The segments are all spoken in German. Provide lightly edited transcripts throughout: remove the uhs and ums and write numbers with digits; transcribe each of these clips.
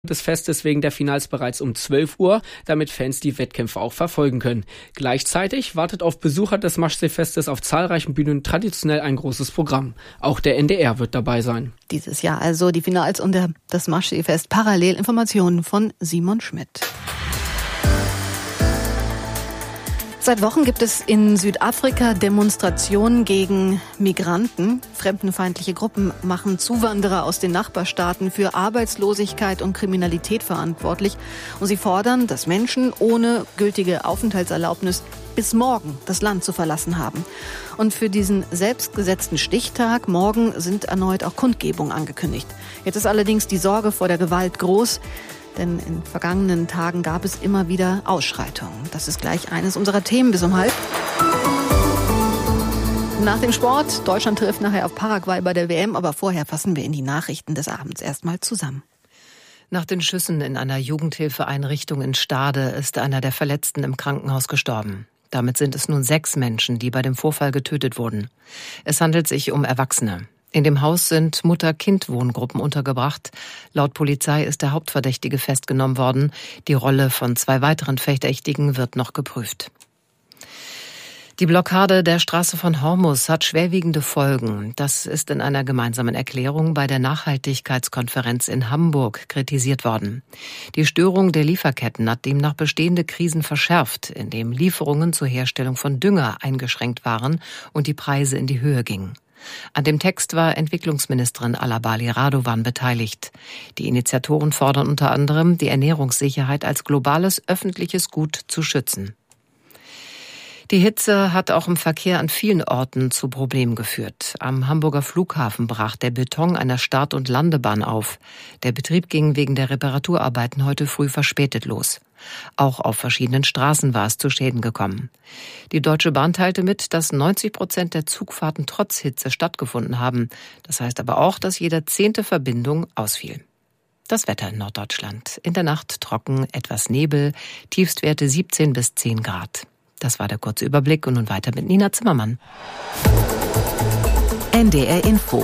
des Festes wegen der Finals bereits um 12 Uhr, damit Fans die Wettkämpfe auch verfolgen können. Gleichzeitig wartet auf Besucher des Maschsee-Festes auf zahlreichen Bühnen traditionell ein großes Programm. Auch der NDR wird dabei sein. Dieses Jahr also die Finals und das Maschsee-Fest parallel. Informationen von Simon Schmidt. Seit Wochen gibt es in Südafrika Demonstrationen gegen Migranten. Fremdenfeindliche Gruppen machen Zuwanderer aus den Nachbarstaaten für Arbeitslosigkeit und Kriminalität verantwortlich. Und sie fordern, dass Menschen ohne gültige Aufenthaltserlaubnis bis morgen das Land zu verlassen haben. Und für diesen selbstgesetzten Stichtag morgen sind erneut auch Kundgebungen angekündigt. Jetzt ist allerdings die Sorge vor der Gewalt groß. Denn in vergangenen Tagen gab es immer wieder Ausschreitungen. Das ist gleich eines unserer Themen bis um 12:30. Nach dem Sport, Deutschland trifft nachher auf Paraguay bei der WM, aber vorher fassen wir in die Nachrichten des Abends erstmal zusammen. Nach den Schüssen in einer Jugendhilfeeinrichtung in Stade ist einer der Verletzten im Krankenhaus gestorben. Damit sind es nun 6 Menschen, die bei dem Vorfall getötet wurden. Es handelt sich um Erwachsene. In dem Haus sind Mutter-Kind-Wohngruppen untergebracht. Laut Polizei ist der Hauptverdächtige festgenommen worden. Die Rolle von 2 weiteren Verdächtigen wird noch geprüft. Die Blockade der Straße von Hormuz hat schwerwiegende Folgen. Das ist in einer gemeinsamen Erklärung bei der Nachhaltigkeitskonferenz in Hamburg kritisiert worden. Die Störung der Lieferketten hat demnach bestehende Krisen verschärft, indem Lieferungen zur Herstellung von Dünger eingeschränkt waren und die Preise in die Höhe gingen. An dem Text war Entwicklungsministerin Alabali Radovan beteiligt. Die Initiatoren fordern unter anderem, die Ernährungssicherheit als globales öffentliches Gut zu schützen. Die Hitze hat auch im Verkehr an vielen Orten zu Problemen geführt. Am Hamburger Flughafen brach der Beton einer Start- und Landebahn auf. Der Betrieb ging wegen der Reparaturarbeiten heute früh verspätet los. Auch auf verschiedenen Straßen war es zu Schäden gekommen. Die Deutsche Bahn teilte mit, dass 90% der Zugfahrten trotz Hitze stattgefunden haben. Das heißt aber auch, dass jede 10. Verbindung ausfiel. Das Wetter in Norddeutschland. In der Nacht trocken, etwas Nebel, Tiefstwerte 17 bis 10 Grad. Das war der kurze Überblick und nun weiter mit Nina Zimmermann. NDR Info.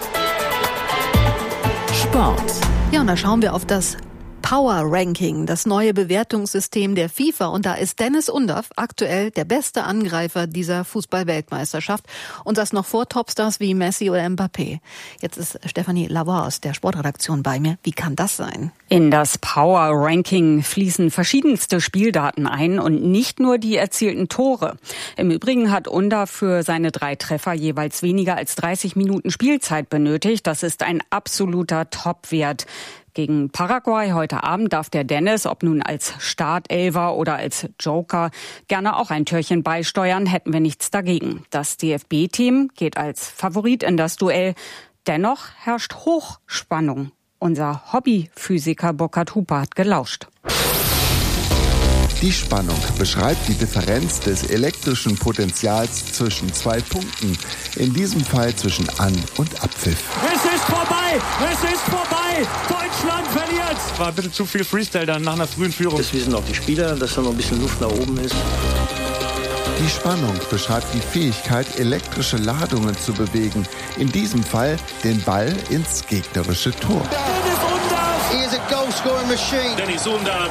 Sport. Ja, und da schauen wir auf das Power Ranking, das neue Bewertungssystem der FIFA. Und da ist Dennis Undaff aktuell der beste Angreifer dieser Fußball-Weltmeisterschaft. Und das noch vor Topstars wie Messi oder Mbappé. Jetzt ist Stefanie Lavoie aus der Sportredaktion bei mir. Wie kann das sein? In das Power Ranking fließen verschiedenste Spieldaten ein und nicht nur die erzielten Tore. Im Übrigen hat Undaff für seine 3 Treffer jeweils weniger als 30 Minuten Spielzeit benötigt. Das ist ein absoluter Topwert. Gegen Paraguay heute Abend darf der Dennis, ob nun als Startelfer oder als Joker, gerne auch ein Türchen beisteuern, hätten wir nichts dagegen. Das DFB-Team geht als Favorit in das Duell. Dennoch herrscht Hochspannung. Unser Hobbyphysiker Burkhard Huper hat gelauscht. Die Spannung beschreibt die Differenz des elektrischen Potentials zwischen 2 Punkten. In diesem Fall zwischen An- und Abpfiff. Es ist vorbei! Es ist vorbei! Deutschland verliert! War ein bisschen zu viel Freestyle dann nach einer frühen Führung. Das wissen auch die Spieler, dass da noch ein bisschen Luft nach oben ist. Die Spannung beschreibt die Fähigkeit, elektrische Ladungen zu bewegen. In diesem Fall den Ball ins gegnerische Tor. Dennis Undaff! He is a goal-scoring machine. Dennis Undaff!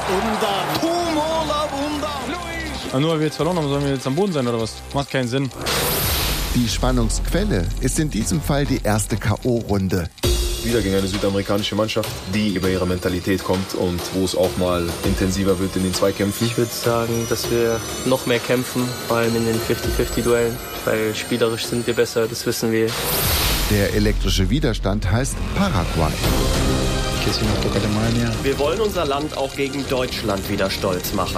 Nur weil wir jetzt verloren haben, sollen wir jetzt am Boden sein oder was? Macht keinen Sinn. Die Spannungsquelle ist in diesem Fall die erste K.O.-Runde. Wieder gegen eine südamerikanische Mannschaft, die über ihre Mentalität kommt und wo es auch mal intensiver wird in den Zweikämpfen. Ich würde sagen, dass wir noch mehr kämpfen, vor allem in den 50-50-Duellen, weil spielerisch sind wir besser, das wissen wir. Der elektrische Widerstand heißt Paraguay. Wir wollen unser Land auch gegen Deutschland wieder stolz machen.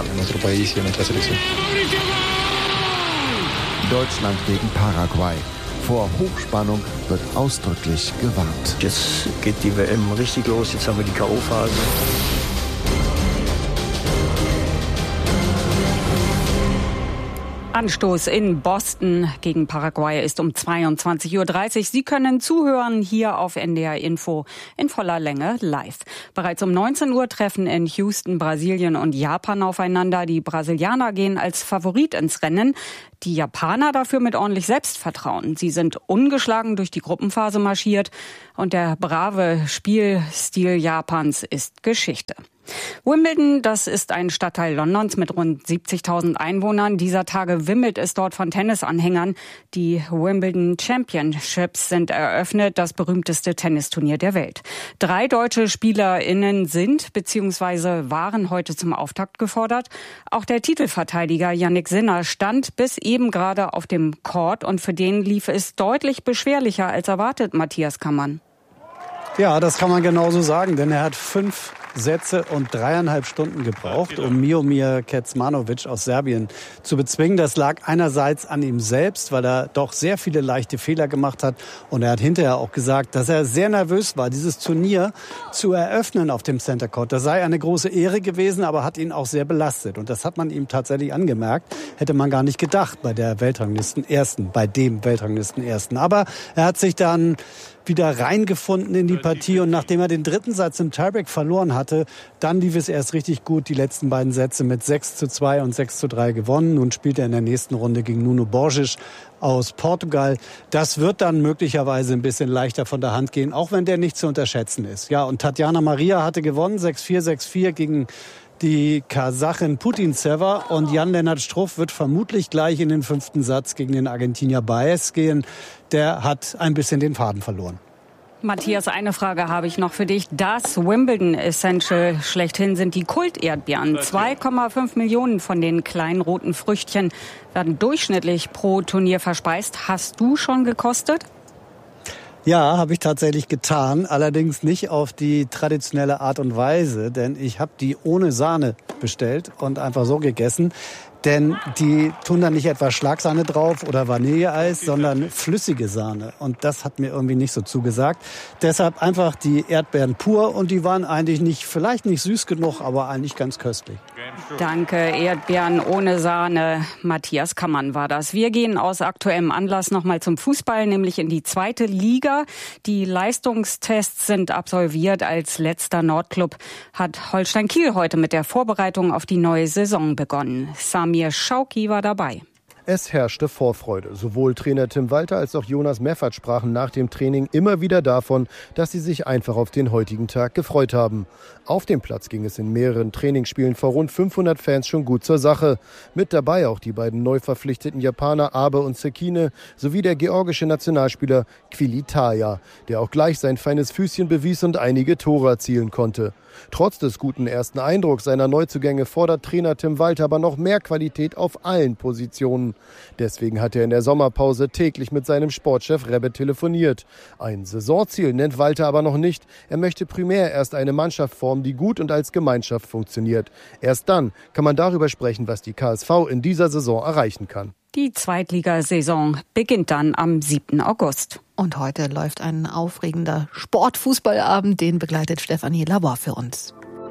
Deutschland gegen Paraguay. Vor Hochspannung wird ausdrücklich gewarnt. Jetzt geht die WM richtig los, jetzt haben wir die K.O.-Phase. Anstoß in Boston gegen Paraguay ist um 22:30 Uhr. Sie können zuhören hier auf NDR Info in voller Länge live. Bereits um 19 Uhr treffen in Houston Brasilien und Japan aufeinander. Die Brasilianer gehen als Favorit ins Rennen. Die Japaner dafür mit ordentlich Selbstvertrauen. Sie sind ungeschlagen durch die Gruppenphase marschiert und der brave Spielstil Japans ist Geschichte. Wimbledon, das ist ein Stadtteil Londons mit rund 70.000 Einwohnern. Dieser Tage wimmelt es dort von Tennisanhängern. Die Wimbledon Championships sind eröffnet, das berühmteste Tennisturnier der Welt. 3 deutsche SpielerInnen sind bzw. waren heute zum Auftakt gefordert. Auch der Titelverteidiger Jannik Sinner stand bis eben gerade auf dem Court und für den lief es deutlich beschwerlicher als erwartet, Matthias Kammann. Ja, das kann man genauso sagen, denn er hat 5 Sätze und 3,5 Stunden gebraucht, um Miomir Kecmanovic aus Serbien zu bezwingen. Das lag einerseits an ihm selbst, weil er doch sehr viele leichte Fehler gemacht hat. Und er hat hinterher auch gesagt, dass er sehr nervös war, dieses Turnier zu eröffnen auf dem Center Court. Das sei eine große Ehre gewesen, aber hat ihn auch sehr belastet. Und das hat man ihm tatsächlich angemerkt. Hätte man gar nicht gedacht bei dem Weltranglistenersten. Aber er hat sich dann wieder reingefunden in die Partie und nachdem er den 3. Satz im Tiebreak verloren hatte, dann lief es erst richtig gut. Die letzten beiden Sätze mit 6:2 und 6:3 gewonnen. Nun spielt er in der nächsten Runde gegen Nuno Borges aus Portugal. Das wird dann möglicherweise ein bisschen leichter von der Hand gehen, auch wenn der nicht zu unterschätzen ist. Ja, und Tatjana Maria hatte gewonnen, 6-4, 6-4 gegen die Kasachin Putintseva und Jan-Lennart Struff wird vermutlich gleich in den 5. Satz gegen den Argentinier Baez gehen. Der hat ein bisschen den Faden verloren. Matthias, eine Frage habe ich noch für dich. Das Wimbledon-Essential schlechthin sind die Kult-Erdbeeren. 2,5 Millionen von den kleinen roten Früchtchen werden durchschnittlich pro Turnier verspeist. Hast du schon gekostet? Ja, habe ich tatsächlich getan, allerdings nicht auf die traditionelle Art und Weise, denn ich habe die ohne Sahne bestellt und einfach so gegessen. Denn die tun da nicht etwa Schlagsahne drauf oder Vanilleeis, sondern flüssige Sahne. Und das hat mir irgendwie nicht so zugesagt. Deshalb einfach die Erdbeeren pur und die waren eigentlich vielleicht nicht süß genug, aber eigentlich ganz köstlich. Danke, Erdbeeren ohne Sahne. Matthias Kammann war das. Wir gehen aus aktuellem Anlass nochmal zum Fußball, nämlich in die 2. Liga. Die Leistungstests sind absolviert. Als letzter Nordclub hat Holstein Kiel heute mit der Vorbereitung auf die neue Saison begonnen. Samir Schauki war dabei. Es herrschte Vorfreude. Sowohl Trainer Tim Walter als auch Jonas Meffert sprachen nach dem Training immer wieder davon, dass sie sich einfach auf den heutigen Tag gefreut haben. Auf dem Platz ging es in mehreren Trainingsspielen vor rund 500 Fans schon gut zur Sache. Mit dabei auch die beiden neu verpflichteten Japaner Abe und Sekine sowie der georgische Nationalspieler Quili Taya, der auch gleich sein feines Füßchen bewies und einige Tore erzielen konnte. Trotz des guten ersten Eindrucks seiner Neuzugänge fordert Trainer Tim Walter aber noch mehr Qualität auf allen Positionen. Deswegen hat er in der Sommerpause täglich mit seinem Sportchef Rebbe telefoniert. Ein Saisonziel nennt Walter aber noch nicht. Er möchte primär erst eine Mannschaft formen, die gut und als Gemeinschaft funktioniert. Erst dann kann man darüber sprechen, was die KSV in dieser Saison erreichen kann. Die Zweitligasaison beginnt dann am 7. August. Und heute läuft ein aufregender Sportfußballabend, den begleitet Stefanie Labor für uns.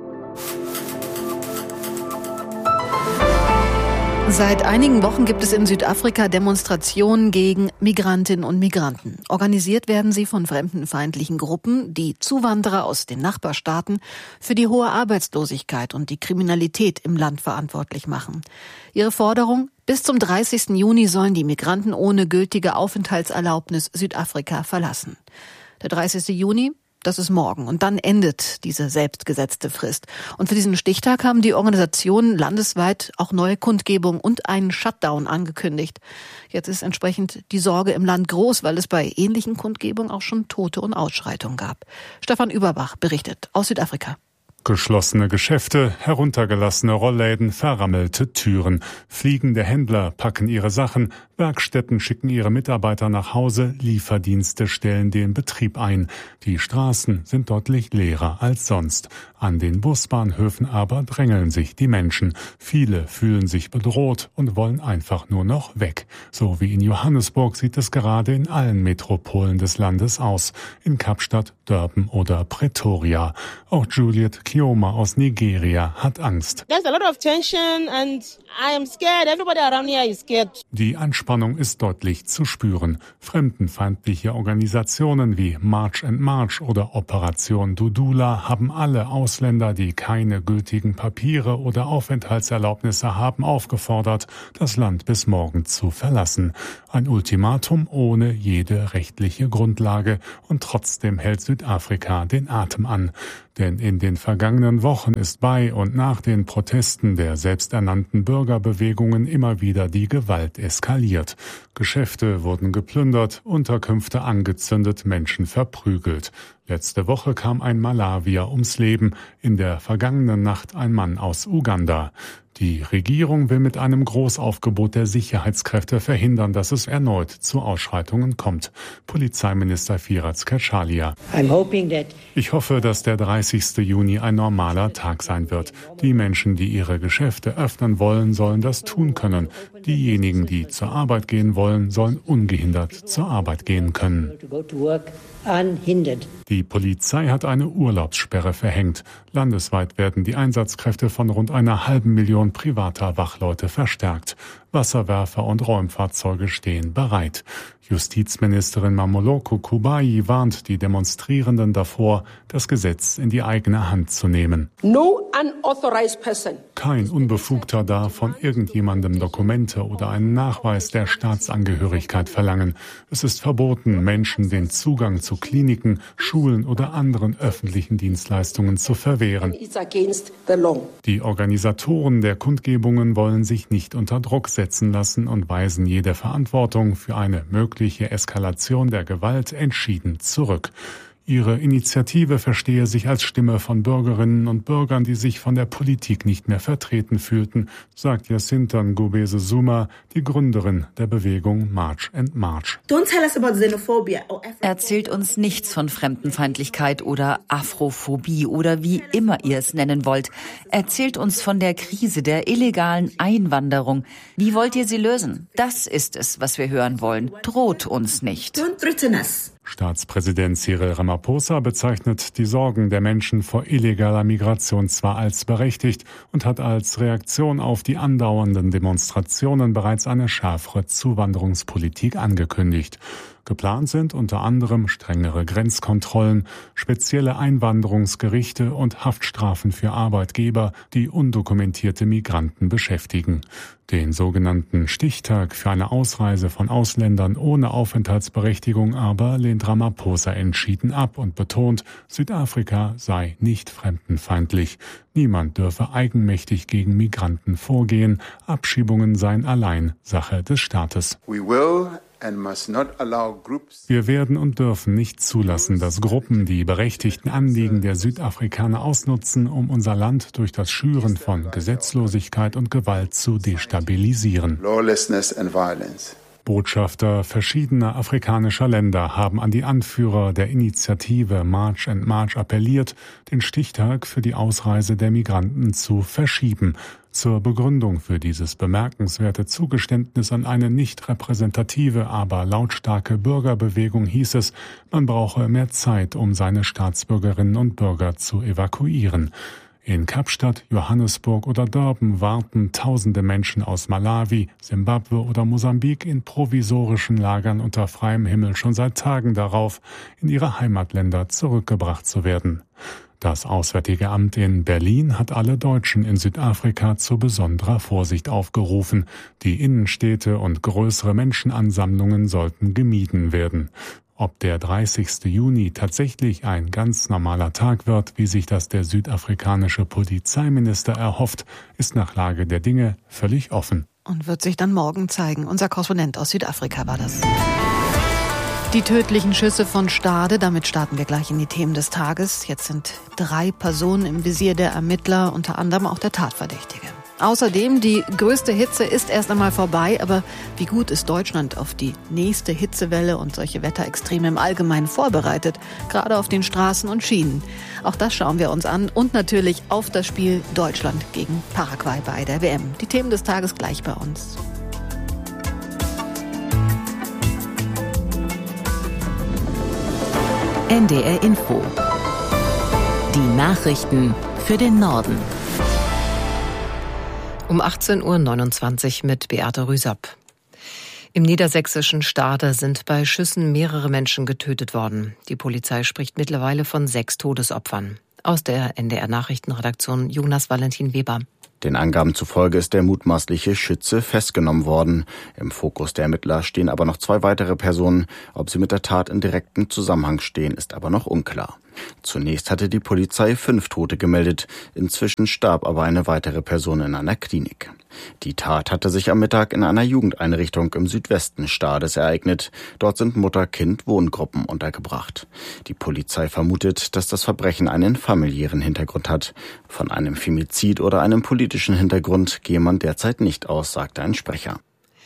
Seit einigen Wochen gibt es in Südafrika Demonstrationen gegen Migrantinnen und Migranten. Organisiert werden sie von fremdenfeindlichen Gruppen, die Zuwanderer aus den Nachbarstaaten für die hohe Arbeitslosigkeit und die Kriminalität im Land verantwortlich machen. Ihre Forderung: bis zum 30. Juni sollen die Migranten ohne gültige Aufenthaltserlaubnis Südafrika verlassen. Der 30. Juni, das ist morgen. Und dann endet diese selbstgesetzte Frist. Und für diesen Stichtag haben die Organisationen landesweit auch neue Kundgebungen und einen Shutdown angekündigt. Jetzt ist entsprechend die Sorge im Land groß, weil es bei ähnlichen Kundgebungen auch schon Tote und Ausschreitungen gab. Stefan Überbach berichtet aus Südafrika. Geschlossene Geschäfte, heruntergelassene Rollläden, verrammelte Türen. Fliegende Händler packen ihre Sachen, Werkstätten schicken ihre Mitarbeiter nach Hause, Lieferdienste stellen den Betrieb ein. Die Straßen sind deutlich leerer als sonst. An den Busbahnhöfen aber drängeln sich die Menschen. Viele fühlen sich bedroht und wollen einfach nur noch weg. So wie in Johannesburg sieht es gerade in allen Metropolen des Landes aus. In Kapstadt, Durban oder Pretoria. Auch Juliet Chioma aus Nigeria hat Angst. There's a lot of tension and I am scared. Everybody around here is scared. Die Anspannung ist deutlich zu spüren. Fremdenfeindliche Organisationen wie March and March oder Operation Dudula haben alle Ausländer, die keine gültigen Papiere oder Aufenthaltserlaubnisse haben, aufgefordert, das Land bis morgen zu verlassen. Ein Ultimatum ohne jede rechtliche Grundlage, und trotzdem hält Südafrika den Atem an. Denn in den vergangenen Wochen ist bei und nach den Protesten der selbsternannten Bürgerbewegungen immer wieder die Gewalt eskaliert. Geschäfte wurden geplündert, Unterkünfte angezündet, Menschen verprügelt. Letzte Woche kam ein Malawier ums Leben, in der vergangenen Nacht ein Mann aus Uganda. Die Regierung will mit einem Großaufgebot der Sicherheitskräfte verhindern, dass es erneut zu Ausschreitungen kommt. Polizeiminister Firas Kachalia. Ich hoffe, dass der 30. Juni ein normaler Tag sein wird. Die Menschen, die ihre Geschäfte öffnen wollen, sollen das tun können. Diejenigen, die zur Arbeit gehen wollen, sollen ungehindert zur Arbeit gehen können. Die Polizei hat eine Urlaubssperre verhängt. Landesweit werden die Einsatzkräfte von rund 500.000 privater Wachleute verstärkt. Wasserwerfer und Räumfahrzeuge stehen bereit. Justizministerin Mamoloko Kubayi warnt die Demonstrierenden davor, das Gesetz in die eigene Hand zu nehmen. No unauthorized person. Kein Unbefugter darf von irgendjemandem Dokumente oder einen Nachweis der Staatsangehörigkeit verlangen. Es ist verboten, Menschen den Zugang zu Kliniken, Schulen oder anderen öffentlichen Dienstleistungen zu verwehren. Die Organisatoren der Kundgebungen wollen sich nicht unter Druck setzen lassen und weisen jede Verantwortung für eine mögliche Eskalation der Gewalt entschieden zurück. Ihre Initiative verstehe sich als Stimme von Bürgerinnen und Bürgern, die sich von der Politik nicht mehr vertreten fühlten, sagt Jacinta Ngubese Zuma, die Gründerin der Bewegung March and March. Erzählt uns nichts von Fremdenfeindlichkeit oder Afrophobie oder wie immer ihr es nennen wollt. Erzählt uns von der Krise der illegalen Einwanderung. Wie wollt ihr sie lösen? Das ist es, was wir hören wollen. Droht uns nicht. Staatspräsident Cyril Ramaphosa bezeichnet die Sorgen der Menschen vor illegaler Migration zwar als berechtigt und hat als Reaktion auf die andauernden Demonstrationen bereits eine schärfere Zuwanderungspolitik angekündigt. Geplant sind unter anderem strengere Grenzkontrollen, spezielle Einwanderungsgerichte und Haftstrafen für Arbeitgeber, die undokumentierte Migranten beschäftigen. Den sogenannten Stichtag für eine Ausreise von Ausländern ohne Aufenthaltsberechtigung aber lehnt Ramaphosa entschieden ab und betont, Südafrika sei nicht fremdenfeindlich. Niemand dürfe eigenmächtig gegen Migranten vorgehen. Abschiebungen seien allein Sache des Staates. Wir werden und dürfen nicht zulassen, dass Gruppen die berechtigten Anliegen der Südafrikaner ausnutzen, um unser Land durch das Schüren von Gesetzlosigkeit und Gewalt zu destabilisieren. Botschafter verschiedener afrikanischer Länder haben an die Anführer der Initiative March and March appelliert, den Stichtag für die Ausreise der Migranten zu verschieben. Zur Begründung für dieses bemerkenswerte Zugeständnis an eine nicht repräsentative, aber lautstarke Bürgerbewegung hieß es, man brauche mehr Zeit, um seine Staatsbürgerinnen und Bürger zu evakuieren. In Kapstadt, Johannesburg oder Durban warten tausende Menschen aus Malawi, Simbabwe oder Mosambik in provisorischen Lagern unter freiem Himmel schon seit Tagen darauf, in ihre Heimatländer zurückgebracht zu werden. Das Auswärtige Amt in Berlin hat alle Deutschen in Südafrika zu besonderer Vorsicht aufgerufen. Die Innenstädte und größere Menschenansammlungen sollten gemieden werden. Ob der 30. Juni tatsächlich ein ganz normaler Tag wird, wie sich das der südafrikanische Polizeiminister erhofft, ist nach Lage der Dinge völlig offen. Und wird sich dann morgen zeigen. Unser Korrespondent aus Südafrika war das. Die tödlichen Schüsse von Stade, damit starten wir gleich in die Themen des Tages. Jetzt sind 3 Personen im Visier der Ermittler, unter anderem auch der Tatverdächtige. Außerdem, die größte Hitze ist erst einmal vorbei, aber wie gut ist Deutschland auf die nächste Hitzewelle und solche Wetterextreme im Allgemeinen vorbereitet, gerade auf den Straßen und Schienen? Auch das schauen wir uns an und natürlich auf das Spiel Deutschland gegen Paraguay bei der WM. Die Themen des Tages gleich bei uns. NDR Info. Die Nachrichten für den Norden. Um 18.29 Uhr mit Beate Rüsop. Im niedersächsischen Stade sind bei Schüssen mehrere Menschen getötet worden. Die Polizei spricht mittlerweile von 6 Todesopfern. Aus der NDR-Nachrichtenredaktion Jonas Valentin Weber. Den Angaben zufolge ist der mutmaßliche Schütze festgenommen worden. Im Fokus der Ermittler stehen aber noch 2 weitere Personen. Ob sie mit der Tat in direktem Zusammenhang stehen, ist aber noch unklar. Zunächst hatte die Polizei 5 Tote gemeldet. Inzwischen starb aber eine weitere Person in einer Klinik. Die Tat hatte sich am Mittag in einer Jugendeinrichtung im Südwesten Stades ereignet. Dort sind Mutter-Kind-Wohngruppen untergebracht. Die Polizei vermutet, dass das Verbrechen einen familiären Hintergrund hat. Von einem Femizid oder einem politischen Hintergrund gehe man derzeit nicht aus, sagte ein Sprecher.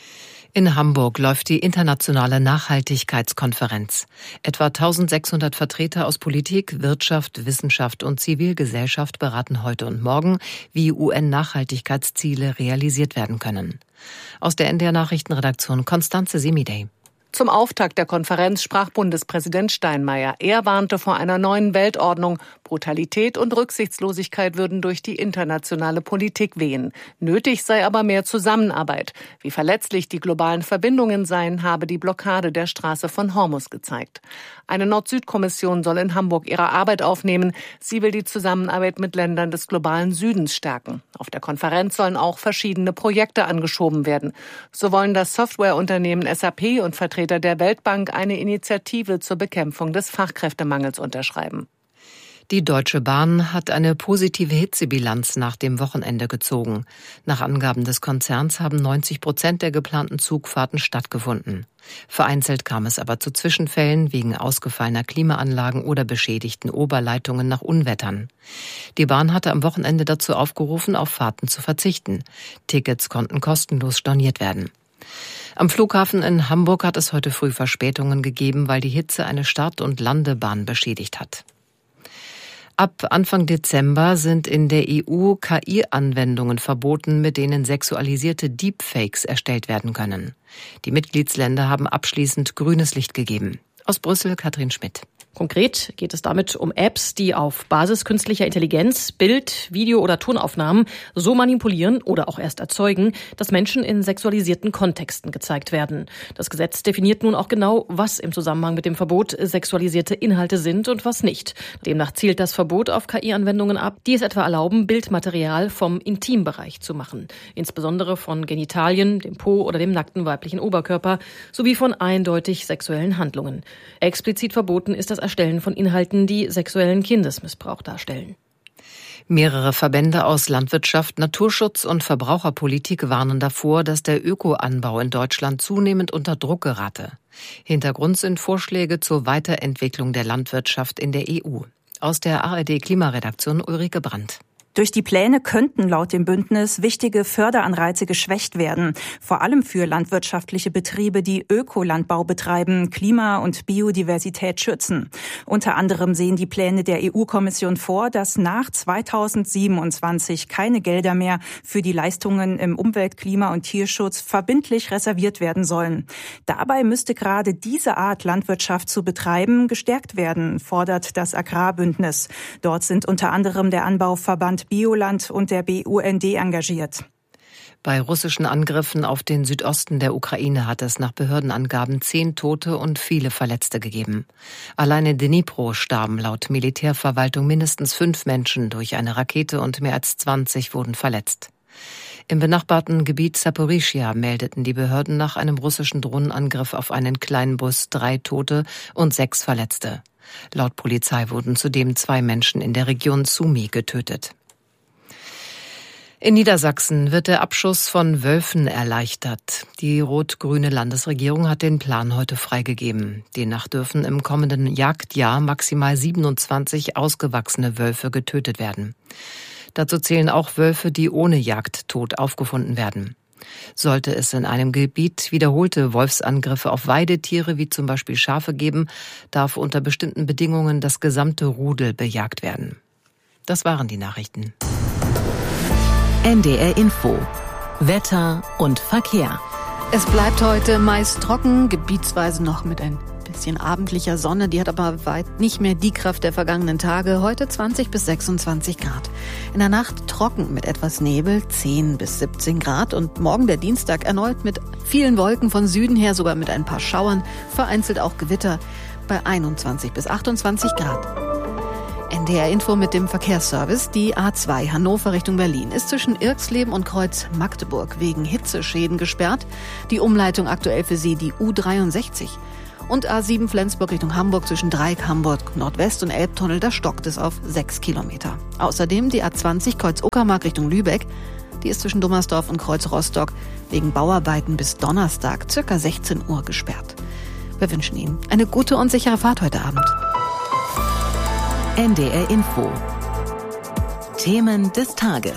In Hamburg läuft die internationale Nachhaltigkeitskonferenz. Etwa 1600 Vertreter aus Politik, Wirtschaft, Wissenschaft und Zivilgesellschaft beraten heute und morgen, wie UN-Nachhaltigkeitsziele realisiert werden können. Aus der NDR-Nachrichtenredaktion Constanze Semidey. Zum Auftakt der Konferenz sprach Bundespräsident Steinmeier. Er warnte vor einer neuen Weltordnung. Brutalität und Rücksichtslosigkeit würden durch die internationale Politik wehen. Nötig sei aber mehr Zusammenarbeit. Wie verletzlich die globalen Verbindungen seien, habe die Blockade der Straße von Hormuz gezeigt. Eine Nord-Süd-Kommission soll in Hamburg ihre Arbeit aufnehmen. Sie will die Zusammenarbeit mit Ländern des globalen Südens stärken. Auf der Konferenz sollen auch verschiedene Projekte angeschoben werden. So wollen das Softwareunternehmen SAP und Vertreter der Weltbank eine Initiative zur Bekämpfung des Fachkräftemangels unterschreiben. Die Deutsche Bahn hat eine positive Hitzebilanz nach dem Wochenende gezogen. Nach Angaben des Konzerns haben 90% der geplanten Zugfahrten stattgefunden. Vereinzelt kam es aber zu Zwischenfällen wegen ausgefallener Klimaanlagen oder beschädigten Oberleitungen nach Unwettern. Die Bahn hatte am Wochenende dazu aufgerufen, auf Fahrten zu verzichten. Tickets konnten kostenlos storniert werden. Am Flughafen in Hamburg hat es heute früh Verspätungen gegeben, weil die Hitze eine Start- und Landebahn beschädigt hat. Ab Anfang Dezember sind in der EU KI-Anwendungen verboten, mit denen sexualisierte Deepfakes erstellt werden können. Die Mitgliedsländer haben abschließend grünes Licht gegeben. Aus Brüssel Katrin Schmidt. Konkret geht es damit um Apps, die auf Basis künstlicher Intelligenz Bild-, Video- oder Tonaufnahmen so manipulieren oder auch erst erzeugen, dass Menschen in sexualisierten Kontexten gezeigt werden. Das Gesetz definiert nun auch genau, was im Zusammenhang mit dem Verbot sexualisierte Inhalte sind und was nicht. Demnach zielt das Verbot auf KI-Anwendungen ab, die es etwa erlauben, Bildmaterial vom Intimbereich zu machen. Insbesondere von Genitalien, dem Po oder dem nackten weiblichen Oberkörper sowie von eindeutig sexuellen Handlungen. Explizit verboten ist das Erstellen von Inhalten, die sexuellen Kindesmissbrauch darstellen. Mehrere Verbände aus Landwirtschaft, Naturschutz und Verbraucherpolitik warnen davor, dass der Ökoanbau in Deutschland zunehmend unter Druck gerate. Hintergrund sind Vorschläge zur Weiterentwicklung der Landwirtschaft in der EU. Aus der ARD-Klimaredaktion Ulrike Brandt. Durch die Pläne könnten laut dem Bündnis wichtige Förderanreize geschwächt werden, vor allem für landwirtschaftliche Betriebe, die Ökolandbau betreiben, Klima und Biodiversität schützen. Unter anderem sehen die Pläne der EU-Kommission vor, dass nach 2027 keine Gelder mehr für die Leistungen im Umwelt-, Klima- und Tierschutz verbindlich reserviert werden sollen. Dabei müsste gerade diese Art Landwirtschaft zu betreiben gestärkt werden, fordert das Agrarbündnis. Dort sind unter anderem der Anbauverband Bioland und der BUND engagiert. Bei russischen Angriffen auf den Südosten der Ukraine hat es nach Behördenangaben 10 Tote und viele Verletzte gegeben. Allein in Dnipro starben laut Militärverwaltung mindestens 5 Menschen durch eine Rakete und mehr als 20 wurden verletzt. Im benachbarten Gebiet Saporischschja meldeten die Behörden nach einem russischen Drohnenangriff auf einen kleinen Bus 3 Tote und 6 Verletzte. Laut Polizei wurden zudem 2 Menschen in der Region Sumy getötet. In Niedersachsen wird der Abschuss von Wölfen erleichtert. Die rot-grüne Landesregierung hat den Plan heute freigegeben. Demnach dürfen im kommenden Jagdjahr maximal 27 ausgewachsene Wölfe getötet werden. Dazu zählen auch Wölfe, die ohne Jagd tot aufgefunden werden. Sollte es in einem Gebiet wiederholte Wolfsangriffe auf Weidetiere wie zum Beispiel Schafe geben, darf unter bestimmten Bedingungen das gesamte Rudel bejagt werden. Das waren die Nachrichten. NDR Info. Wetter und Verkehr. Es bleibt heute meist trocken, gebietsweise noch mit ein bisschen abendlicher Sonne, die hat aber weit nicht mehr die Kraft der vergangenen Tage. Heute 20 bis 26 Grad. In der Nacht trocken mit etwas Nebel, 10 bis 17 Grad. Und morgen der Dienstag erneut mit vielen Wolken von Süden her, sogar mit ein paar Schauern, vereinzelt auch Gewitter bei 21 bis 28 Grad. NDR Info mit dem Verkehrsservice. Die A2 Hannover Richtung Berlin ist zwischen Irxleben und Kreuz Magdeburg wegen Hitzeschäden gesperrt. Die Umleitung aktuell für Sie die U63. Und A7 Flensburg Richtung Hamburg zwischen Dreieck Hamburg Nordwest und Elbtunnel, da stockt es auf 6 Kilometer. Außerdem die A20 Kreuz Uckermark Richtung Lübeck. Die ist zwischen Dummersdorf und Kreuz Rostock wegen Bauarbeiten bis Donnerstag ca. 16 Uhr gesperrt. Wir wünschen Ihnen eine gute und sichere Fahrt heute Abend. NDR Info. Themen des Tages.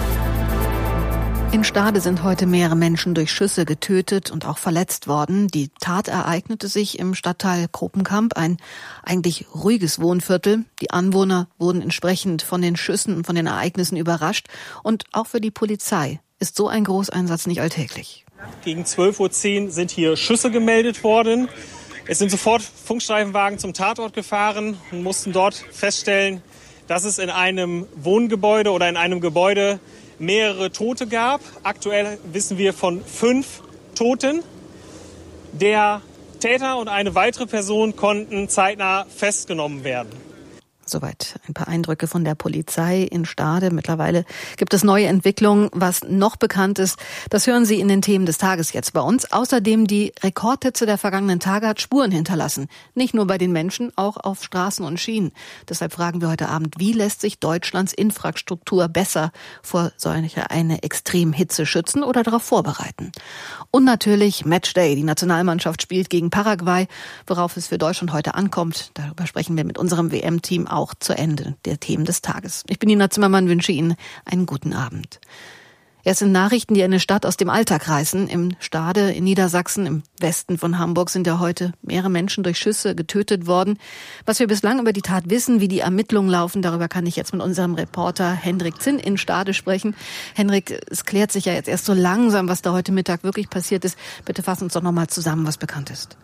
In Stade sind heute mehrere Menschen durch Schüsse getötet und auch verletzt worden. Die Tat ereignete sich im Stadtteil Kropenkamp, ein eigentlich ruhiges Wohnviertel. Die Anwohner wurden entsprechend von den Schüssen und von den Ereignissen überrascht. Und auch für die Polizei ist so ein Großeinsatz nicht alltäglich. Gegen 12.10 Uhr sind hier Schüsse gemeldet worden. Es sind sofort Funkstreifenwagen zum Tatort gefahren und mussten dort feststellen, dass es in einem Wohngebäude oder in einem Gebäude mehrere Tote gab. Aktuell wissen wir von 5 Toten. Der Täter und eine weitere Person konnten zeitnah festgenommen werden. Soweit ein paar Eindrücke von der Polizei in Stade. Mittlerweile gibt es neue Entwicklungen. Was noch bekannt ist, das hören Sie in den Themen des Tages jetzt bei uns. Außerdem die Rekordhitze der vergangenen Tage hat Spuren hinterlassen. Nicht nur bei den Menschen, auch auf Straßen und Schienen. Deshalb fragen wir heute Abend, wie lässt sich Deutschlands Infrastruktur besser vor solcher eine Extremhitze schützen oder darauf vorbereiten? Und natürlich Matchday. Die Nationalmannschaft spielt gegen Paraguay, worauf es für Deutschland heute ankommt. Darüber sprechen wir mit unserem WM-Team auch zu Ende der Themen des Tages. Ich bin Nina Zimmermann, wünsche Ihnen einen guten Abend. Es sind Nachrichten, die eine Stadt aus dem Alltag reißen. Im Stade in Niedersachsen, im Westen von Hamburg, sind ja heute mehrere Menschen durch Schüsse getötet worden. Was wir bislang über die Tat wissen, wie die Ermittlungen laufen, darüber kann ich jetzt mit unserem Reporter Hendrik Zinn in Stade sprechen. Hendrik, es klärt sich ja jetzt erst so langsam, was da heute Mittag wirklich passiert ist. Bitte fass uns doch nochmal zusammen, was bekannt ist.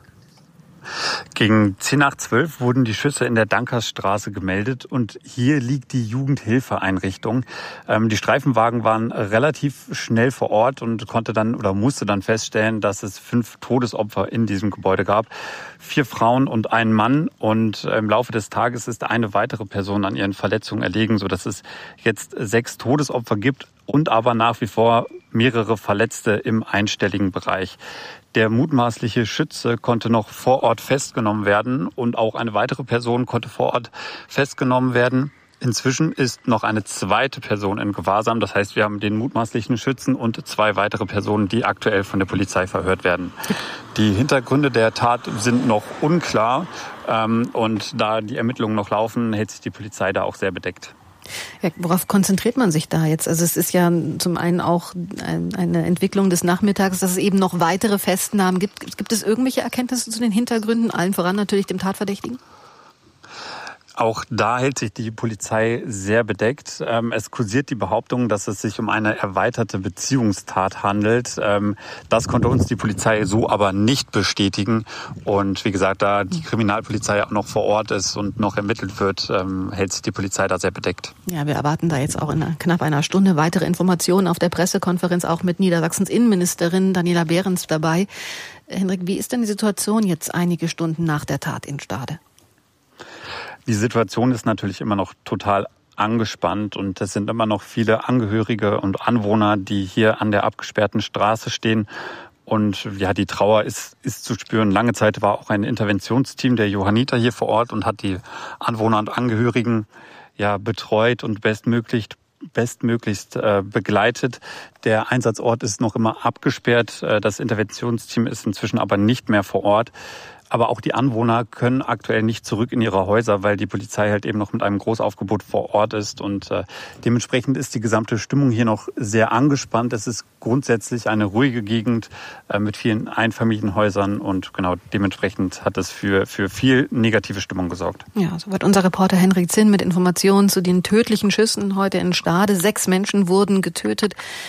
Gegen 10 nach 12 wurden die Schüsse in der Dankersstraße gemeldet und hier liegt die Jugendhilfeeinrichtung. Die Streifenwagen waren relativ schnell vor Ort und musste dann feststellen, dass es 5 Todesopfer in diesem Gebäude gab. 4 Frauen und ein Mann, und im Laufe des Tages ist eine weitere Person an ihren Verletzungen erlegen, sodass es jetzt 6 Todesopfer gibt und aber nach wie vor mehrere Verletzte im einstelligen Bereich. Der mutmaßliche Schütze konnte noch vor Ort festgenommen werden und auch eine weitere Person konnte vor Ort festgenommen werden. Inzwischen ist noch eine zweite Person in Gewahrsam. Das heißt, wir haben den mutmaßlichen Schützen und 2 weitere Personen, die aktuell von der Polizei verhört werden. Die Hintergründe der Tat sind noch unklar. Und da die Ermittlungen noch laufen, hält sich die Polizei da auch sehr bedeckt. Ja, worauf konzentriert man sich da jetzt? Also es ist ja zum einen auch eine Entwicklung des Nachmittags, dass es eben noch weitere Festnahmen gibt. Gibt es irgendwelche Erkenntnisse zu den Hintergründen, allen voran natürlich dem Tatverdächtigen? Auch da hält sich die Polizei sehr bedeckt. Es kursiert die Behauptung, dass es sich um eine erweiterte Beziehungstat handelt. Das konnte uns die Polizei so aber nicht bestätigen. Und wie gesagt, da die Kriminalpolizei auch noch vor Ort ist und noch ermittelt wird, hält sich die Polizei da sehr bedeckt. Ja, wir erwarten da jetzt auch in knapp einer Stunde weitere Informationen auf der Pressekonferenz, auch mit Niedersachsens Innenministerin Daniela Behrens dabei. Hendrik, wie ist denn die Situation jetzt einige Stunden nach der Tat in Stade? Die Situation ist natürlich immer noch total angespannt und es sind immer noch viele Angehörige und Anwohner, die hier an der abgesperrten Straße stehen. Und ja, die Trauer ist zu spüren. Lange Zeit war auch ein Interventionsteam der Johanniter hier vor Ort und hat die Anwohner und Angehörigen betreut und bestmöglichst begleitet. Der Einsatzort ist noch immer abgesperrt. Das Interventionsteam ist inzwischen aber nicht mehr vor Ort. Aber auch die Anwohner können aktuell nicht zurück in ihre Häuser, weil die Polizei halt eben noch mit einem Großaufgebot vor Ort ist. Und dementsprechend ist die gesamte Stimmung hier noch sehr angespannt. Es ist grundsätzlich eine ruhige Gegend mit vielen Einfamilienhäusern. Und genau dementsprechend hat es für viel negative Stimmung gesorgt. Ja, soweit unser Reporter Hendrik Zinn mit Informationen zu den tödlichen Schüssen heute in Stade. 6 Menschen wurden getötet.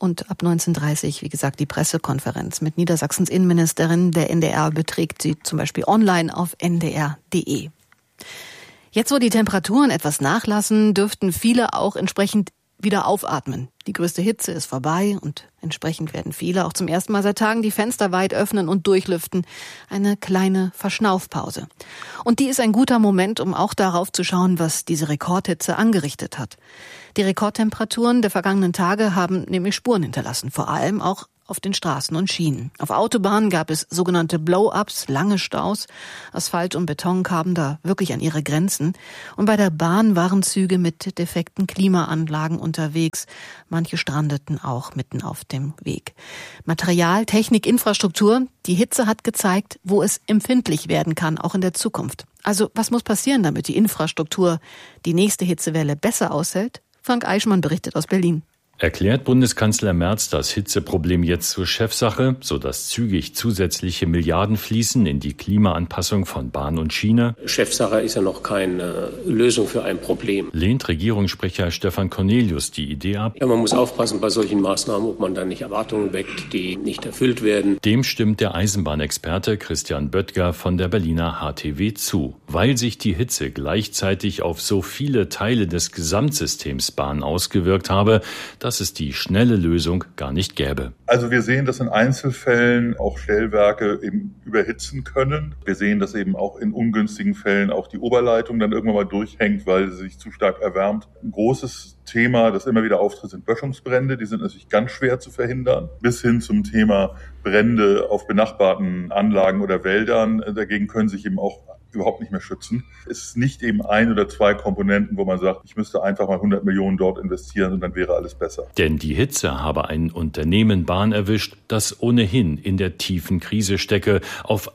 Und ab 19:30 wie gesagt, die Pressekonferenz mit Niedersachsens Innenministerin. Der NDR beträgt sie zum Beispiel online auf ndr.de. Jetzt, wo die Temperaturen etwas nachlassen, dürften viele auch entsprechend wieder aufatmen. Die größte Hitze ist vorbei und entsprechend werden viele auch zum ersten Mal seit Tagen die Fenster weit öffnen und durchlüften. Eine kleine Verschnaufpause. Und die ist ein guter Moment, um auch darauf zu schauen, was diese Rekordhitze angerichtet hat. Die Rekordtemperaturen der vergangenen Tage haben nämlich Spuren hinterlassen, vor allem auch auf den Straßen und Schienen. Auf Autobahnen gab es sogenannte Blow-ups, lange Staus. Asphalt und Beton kamen da wirklich an ihre Grenzen. Und bei der Bahn waren Züge mit defekten Klimaanlagen unterwegs. Manche strandeten auch mitten auf dem Weg. Material, Technik, Infrastruktur. Die Hitze hat gezeigt, wo es empfindlich werden kann, auch in der Zukunft. Also was muss passieren, damit die Infrastruktur die nächste Hitzewelle besser aushält? Frank Eichmann berichtet aus Berlin. Erklärt Bundeskanzler Merz das Hitzeproblem jetzt zur Chefsache, sodass zügig zusätzliche Milliarden fließen in die Klimaanpassung von Bahn und Schiene? Chefsache ist ja noch keine Lösung für ein Problem. Lehnt Regierungssprecher Stefan Cornelius die Idee ab? Ja, man muss aufpassen bei solchen Maßnahmen, ob man da nicht Erwartungen weckt, die nicht erfüllt werden. Dem stimmt der Eisenbahnexperte Christian Böttger von der Berliner HTW zu. Weil sich die Hitze gleichzeitig auf so viele Teile des Gesamtsystems Bahn ausgewirkt habe, dass es die schnelle Lösung gar nicht gäbe. Also wir sehen, dass in Einzelfällen auch Stellwerke eben überhitzen können. Wir sehen, dass eben auch in ungünstigen Fällen auch die Oberleitung dann irgendwann mal durchhängt, weil sie sich zu stark erwärmt. Ein großes Thema, das immer wieder auftritt, sind Böschungsbrände. Die sind natürlich ganz schwer zu verhindern. Bis hin zum Thema Brände auf benachbarten Anlagen oder Wäldern. Dagegen können sich eben auch überhaupt nicht mehr schützen. Es ist nicht eben 1 oder 2 Komponenten, wo man sagt, ich müsste einfach mal 100 Millionen dort investieren und dann wäre alles besser. Denn die Hitze habe ein Unternehmen Bahn erwischt, das ohnehin in der tiefen Krise stecke. Auf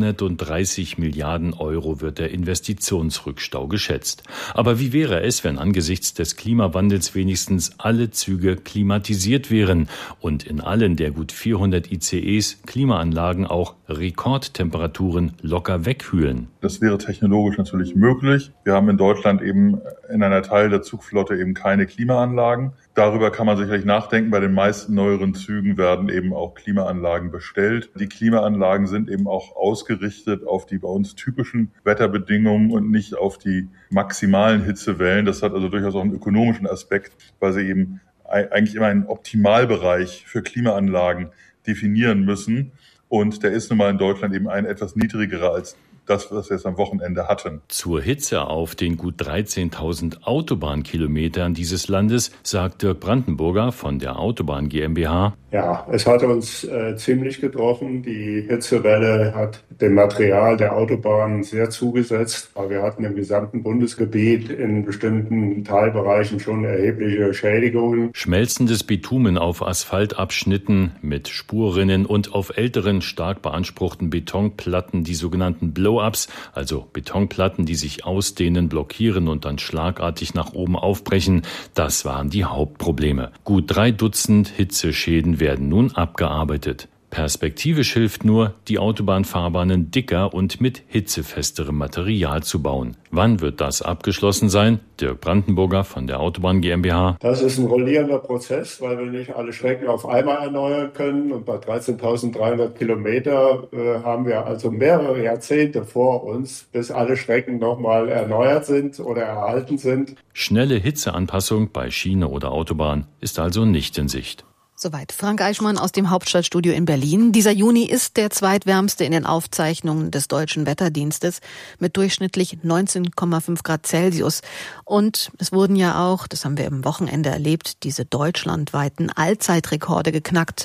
130 Milliarden Euro wird der Investitionsrückstau geschätzt. Aber wie wäre es, wenn angesichts des Klimawandels wenigstens alle Züge klimatisiert wären und in allen der gut 400 ICEs Klimaanlagen auch Rekordtemperaturen locker weghühlen? Das wäre technologisch natürlich möglich. Wir haben in Deutschland eben in einer Teil der Zugflotte eben keine Klimaanlagen. Darüber kann man sicherlich nachdenken. Bei den meisten neueren Zügen werden eben auch Klimaanlagen bestellt. Die Klimaanlagen sind eben auch ausgerichtet auf die bei uns typischen Wetterbedingungen und nicht auf die maximalen Hitzewellen. Das hat also durchaus auch einen ökonomischen Aspekt, weil sie eben eigentlich immer einen Optimalbereich für Klimaanlagen definieren müssen. Und der ist nun mal in Deutschland eben ein etwas niedrigerer als das, was wir jetzt am Wochenende hatten. Zur Hitze auf den gut 13.000 Autobahnkilometern dieses Landes sagt Dirk Brandenburger von der Autobahn GmbH: Ja, es hat uns ziemlich getroffen. Die Hitzewelle hat dem Material der Autobahnen sehr zugesetzt. Aber wir hatten im gesamten Bundesgebiet in bestimmten Teilbereichen schon erhebliche Schädigungen. Schmelzendes Bitumen auf Asphaltabschnitten mit Spurrinnen und auf älteren, stark beanspruchten Betonplatten, die sogenannten Blow-ups, also Betonplatten, die sich ausdehnen, blockieren und dann schlagartig nach oben aufbrechen, das waren die Hauptprobleme. Gut 3 Dutzend Hitzeschäden werden nun abgearbeitet. Perspektivisch hilft nur, die Autobahnfahrbahnen dicker und mit hitzefesterem Material zu bauen. Wann wird das abgeschlossen sein? Dirk Brandenburger von der Autobahn GmbH: Das ist ein rollierender Prozess, weil wir nicht alle Strecken auf einmal erneuern können. Und bei 13.300 Kilometer haben wir also mehrere Jahrzehnte vor uns, bis alle Strecken nochmal erneuert sind oder erhalten sind. Schnelle Hitzeanpassung bei Schiene oder Autobahn ist also nicht in Sicht. Soweit Frank Eichmann aus dem Hauptstadtstudio in Berlin. Dieser Juni ist der zweitwärmste in den Aufzeichnungen des Deutschen Wetterdienstes mit durchschnittlich 19,5 Grad Celsius. Und es wurden ja auch, das haben wir am Wochenende erlebt, diese deutschlandweiten Allzeitrekorde geknackt.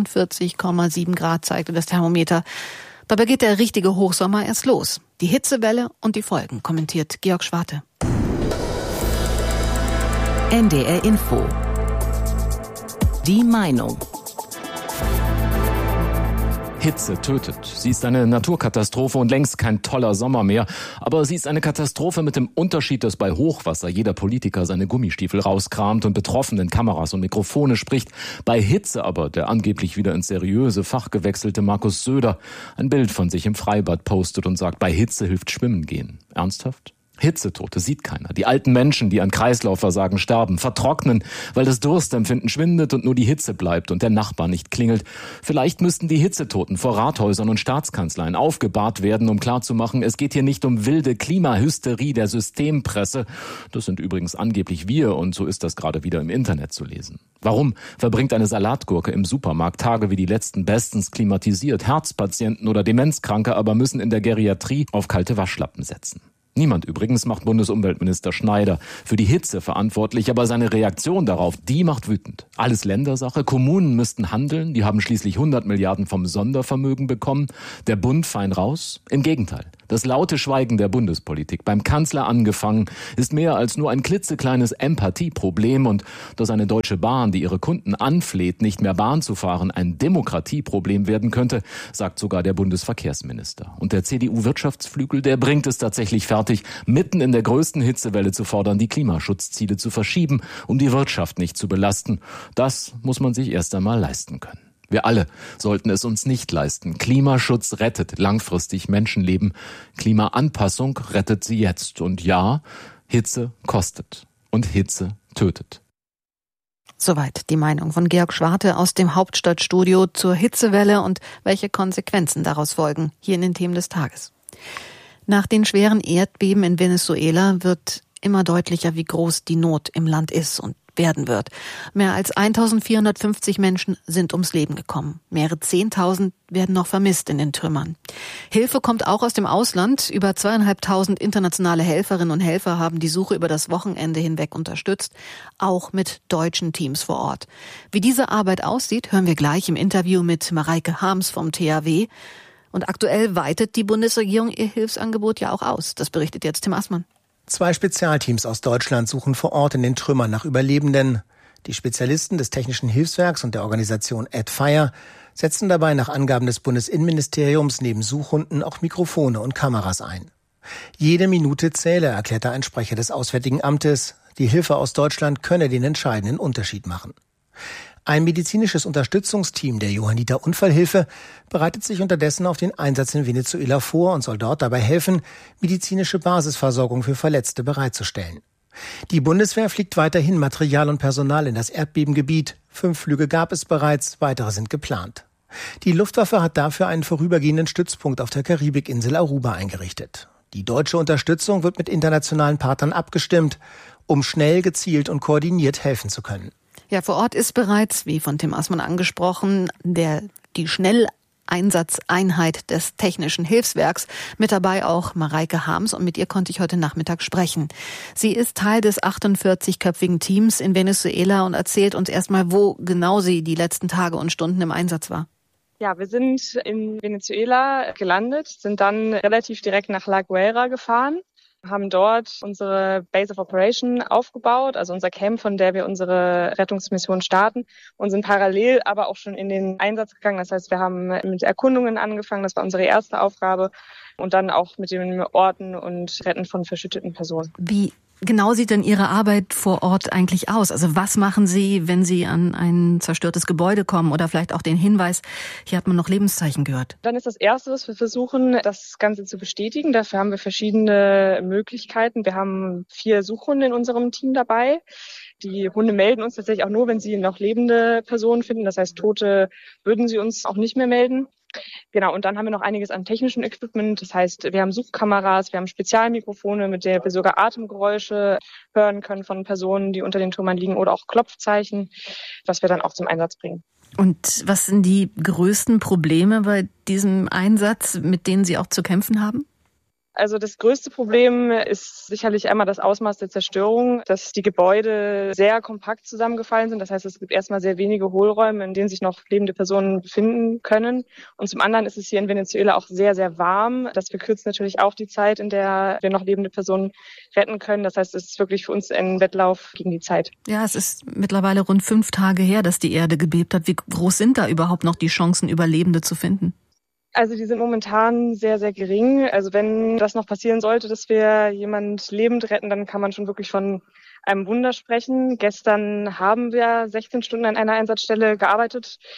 41,7 Grad zeigte das Thermometer. Dabei geht der richtige Hochsommer erst los. Die Hitzewelle und die Folgen, kommentiert Georg Schwarte. NDR Info. Die Meinung. Hitze tötet. Sie ist eine Naturkatastrophe und längst kein toller Sommer mehr. Aber sie ist eine Katastrophe mit dem Unterschied, dass bei Hochwasser jeder Politiker seine Gummistiefel rauskramt und betroffen in Kameras und Mikrofone spricht. Bei Hitze aber der angeblich wieder ins seriöse Fach gewechselte Markus Söder ein Bild von sich im Freibad postet und sagt, bei Hitze hilft Schwimmen gehen. Ernsthaft? Hitzetote sieht keiner. Die alten Menschen, die an Kreislaufversagen starben, vertrocknen, weil das Durstempfinden schwindet und nur die Hitze bleibt und der Nachbar nicht klingelt. Vielleicht müssten die Hitzetoten vor Rathäusern und Staatskanzleien aufgebahrt werden, um klarzumachen, es geht hier nicht um wilde Klimahysterie der Systempresse. Das sind übrigens angeblich wir und so ist das gerade wieder im Internet zu lesen. Warum verbringt eine Salatgurke im Supermarkt Tage wie die letzten bestens klimatisiert? Herzpatienten oder Demenzkranke aber müssen in der Geriatrie auf kalte Waschlappen setzen. Niemand übrigens macht Bundesumweltminister Schneider für die Hitze verantwortlich, aber seine Reaktion darauf, die macht wütend. Alles Ländersache, Kommunen müssten handeln, die haben schließlich 100 Milliarden vom Sondervermögen bekommen. Der Bund fein raus? Im Gegenteil. Das laute Schweigen der Bundespolitik, beim Kanzler angefangen, ist mehr als nur ein klitzekleines Empathieproblem und dass eine Deutsche Bahn, die ihre Kunden anfleht, nicht mehr Bahn zu fahren, ein Demokratieproblem werden könnte, sagt sogar der Bundesverkehrsminister. Und der CDU-Wirtschaftsflügel, der bringt es tatsächlich fertig, mitten in der größten Hitzewelle zu fordern, die Klimaschutzziele zu verschieben, um die Wirtschaft nicht zu belasten. Das muss man sich erst einmal leisten können. Wir alle sollten es uns nicht leisten. Klimaschutz rettet langfristig Menschenleben. Klimaanpassung rettet sie jetzt. Und ja, Hitze kostet. Und Hitze tötet. Soweit die Meinung von Georg Schwarte aus dem Hauptstadtstudio zur Hitzewelle und welche Konsequenzen daraus folgen, hier in den Themen des Tages. Nach den schweren Erdbeben in Venezuela wird immer deutlicher, wie groß die Not im Land ist und werden wird. Mehr als 1450 Menschen sind ums Leben gekommen. Mehrere 10.000 werden noch vermisst in den Trümmern. Hilfe kommt auch aus dem Ausland. Über 2.500 internationale Helferinnen und Helfer haben die Suche über das Wochenende hinweg unterstützt, auch mit deutschen Teams vor Ort. Wie diese Arbeit aussieht, hören wir gleich im Interview mit Mareike Harms vom THW. Und aktuell weitet die Bundesregierung ihr Hilfsangebot ja auch aus. Das berichtet jetzt Tim Assmann. 2 Spezialteams aus Deutschland suchen vor Ort in den Trümmern nach Überlebenden. Die Spezialisten des Technischen Hilfswerks und der Organisation AdFire setzen dabei nach Angaben des Bundesinnenministeriums neben Suchhunden auch Mikrofone und Kameras ein. Jede Minute zähle, erklärte ein Sprecher des Auswärtigen Amtes. Die Hilfe aus Deutschland könne den entscheidenden Unterschied machen. Ein medizinisches Unterstützungsteam der Johanniter Unfallhilfe bereitet sich unterdessen auf den Einsatz in Venezuela vor und soll dort dabei helfen, medizinische Basisversorgung für Verletzte bereitzustellen. Die Bundeswehr fliegt weiterhin Material und Personal in das Erdbebengebiet. 5 Flüge gab es bereits, weitere sind geplant. Die Luftwaffe hat dafür einen vorübergehenden Stützpunkt auf der Karibikinsel Aruba eingerichtet. Die deutsche Unterstützung wird mit internationalen Partnern abgestimmt, um schnell, gezielt und koordiniert helfen zu können. Ja, vor Ort ist bereits, wie von Tim Assmann angesprochen, die Schnelleinsatzeinheit des Technischen Hilfswerks. Mit dabei auch Mareike Harms und mit ihr konnte ich heute Nachmittag sprechen. Sie ist Teil des 48-köpfigen Teams in Venezuela und erzählt uns erstmal, wo genau sie die letzten Tage und Stunden im Einsatz war. Ja, wir sind in Venezuela gelandet, sind dann relativ direkt nach La Guaira gefahren, haben dort unsere Base of Operation aufgebaut, also unser Camp, von der wir unsere Rettungsmission starten, und sind parallel aber auch schon in den Einsatz gegangen. Das heißt, wir haben mit Erkundungen angefangen, das war unsere erste Aufgabe, und dann auch mit dem Orten und Retten von verschütteten Personen. Wie genau sieht denn Ihre Arbeit vor Ort eigentlich aus? Also was machen Sie, wenn Sie an ein zerstörtes Gebäude kommen oder vielleicht auch den Hinweis, hier hat man noch Lebenszeichen gehört? Dann ist das Erste, was wir versuchen, das Ganze zu bestätigen. Dafür haben wir verschiedene Möglichkeiten. Wir haben 4 Suchhunde in unserem Team dabei. Die Hunde melden uns tatsächlich auch nur, wenn sie noch lebende Personen finden. Das heißt, Tote würden sie uns auch nicht mehr melden. Genau, und dann haben wir noch einiges an technischem Equipment. Das heißt, wir haben Suchkameras, wir haben Spezialmikrofone, mit der wir sogar Atemgeräusche hören können von Personen, die unter den Trümmern liegen, oder auch Klopfzeichen, was wir dann auch zum Einsatz bringen. Und was sind die größten Probleme bei diesem Einsatz, mit denen Sie auch zu kämpfen haben? Also das größte Problem ist sicherlich einmal das Ausmaß der Zerstörung, dass die Gebäude sehr kompakt zusammengefallen sind. Das heißt, es gibt erstmal sehr wenige Hohlräume, in denen sich noch lebende Personen befinden können. Und zum anderen ist es hier in Venezuela auch sehr, sehr warm. Das verkürzt natürlich auch die Zeit, in der wir noch lebende Personen retten können. Das heißt, es ist wirklich für uns ein Wettlauf gegen die Zeit. Ja, es ist mittlerweile rund 5 Tage her, dass die Erde gebebt hat. Wie groß sind da überhaupt noch die Chancen, Überlebende zu finden? Also die sind momentan sehr, sehr gering. Also wenn das noch passieren sollte, dass wir jemand lebend retten, dann kann man schon wirklich von einem Wunder sprechen. Gestern haben wir 16 Stunden an einer Einsatzstelle gearbeitet.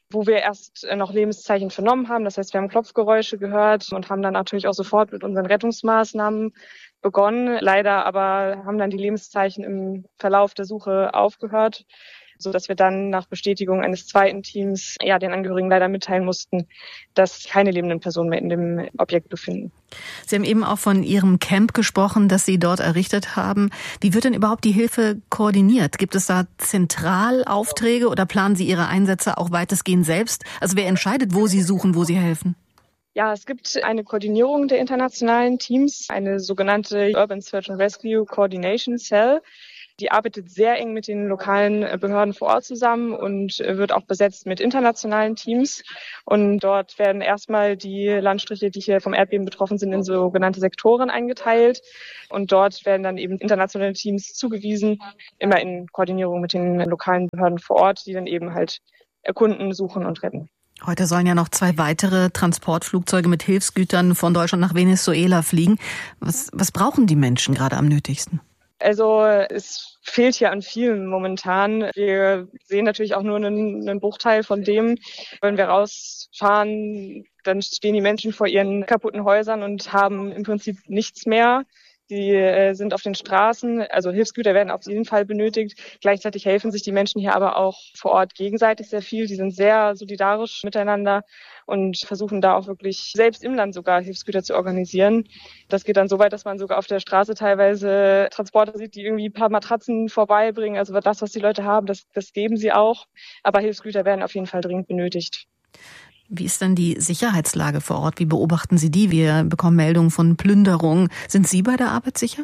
wo wir erst noch Lebenszeichen vernommen haben. Das heißt, wir haben Klopfgeräusche gehört und haben dann natürlich auch sofort mit unseren Rettungsmaßnahmen begonnen. Leider aber haben dann die Lebenszeichen im Verlauf der Suche aufgehört, sodass wir dann nach Bestätigung eines zweiten Teams den Angehörigen leider mitteilen mussten, dass keine lebenden Personen mehr in dem Objekt befinden. Sie haben eben auch von Ihrem Camp gesprochen, das Sie dort errichtet haben. Wie wird denn überhaupt die Hilfe koordiniert? Gibt es da Zentralaufträge oder planen Sie Ihre Einsätze auch weitestgehend selbst? Also wer entscheidet, wo Sie suchen, wo Sie helfen? Ja, es gibt eine Koordinierung der internationalen Teams, eine sogenannte Urban Search and Rescue Coordination Cell. Die arbeitet sehr eng mit den lokalen Behörden vor Ort zusammen und wird auch besetzt mit internationalen Teams. Und dort werden erstmal die Landstriche, die hier vom Erdbeben betroffen sind, in sogenannte Sektoren eingeteilt. Und dort werden dann eben internationale Teams zugewiesen, immer in Koordinierung mit den lokalen Behörden vor Ort, die dann eben halt erkunden, suchen und retten. Heute sollen ja noch 2 weitere Transportflugzeuge mit Hilfsgütern von Deutschland nach Venezuela fliegen. Was brauchen die Menschen gerade am nötigsten? Also es fehlt hier an vielen momentan. Wir sehen natürlich auch nur einen Bruchteil von dem. Wenn wir rausfahren, dann stehen die Menschen vor ihren kaputten Häusern und haben im Prinzip nichts mehr. Die sind auf den Straßen, also Hilfsgüter werden auf jeden Fall benötigt. Gleichzeitig helfen sich die Menschen hier aber auch vor Ort gegenseitig sehr viel. Die sind sehr solidarisch miteinander und versuchen da auch wirklich selbst im Land sogar Hilfsgüter zu organisieren. Das geht dann so weit, dass man sogar auf der Straße teilweise Transporter sieht, die irgendwie ein paar Matratzen vorbeibringen. Also das, was die Leute haben, das geben sie auch. Aber Hilfsgüter werden auf jeden Fall dringend benötigt. Wie ist denn die Sicherheitslage vor Ort? Wie beobachten Sie die? Wir bekommen Meldungen von Plünderungen. Sind Sie bei der Arbeit sicher?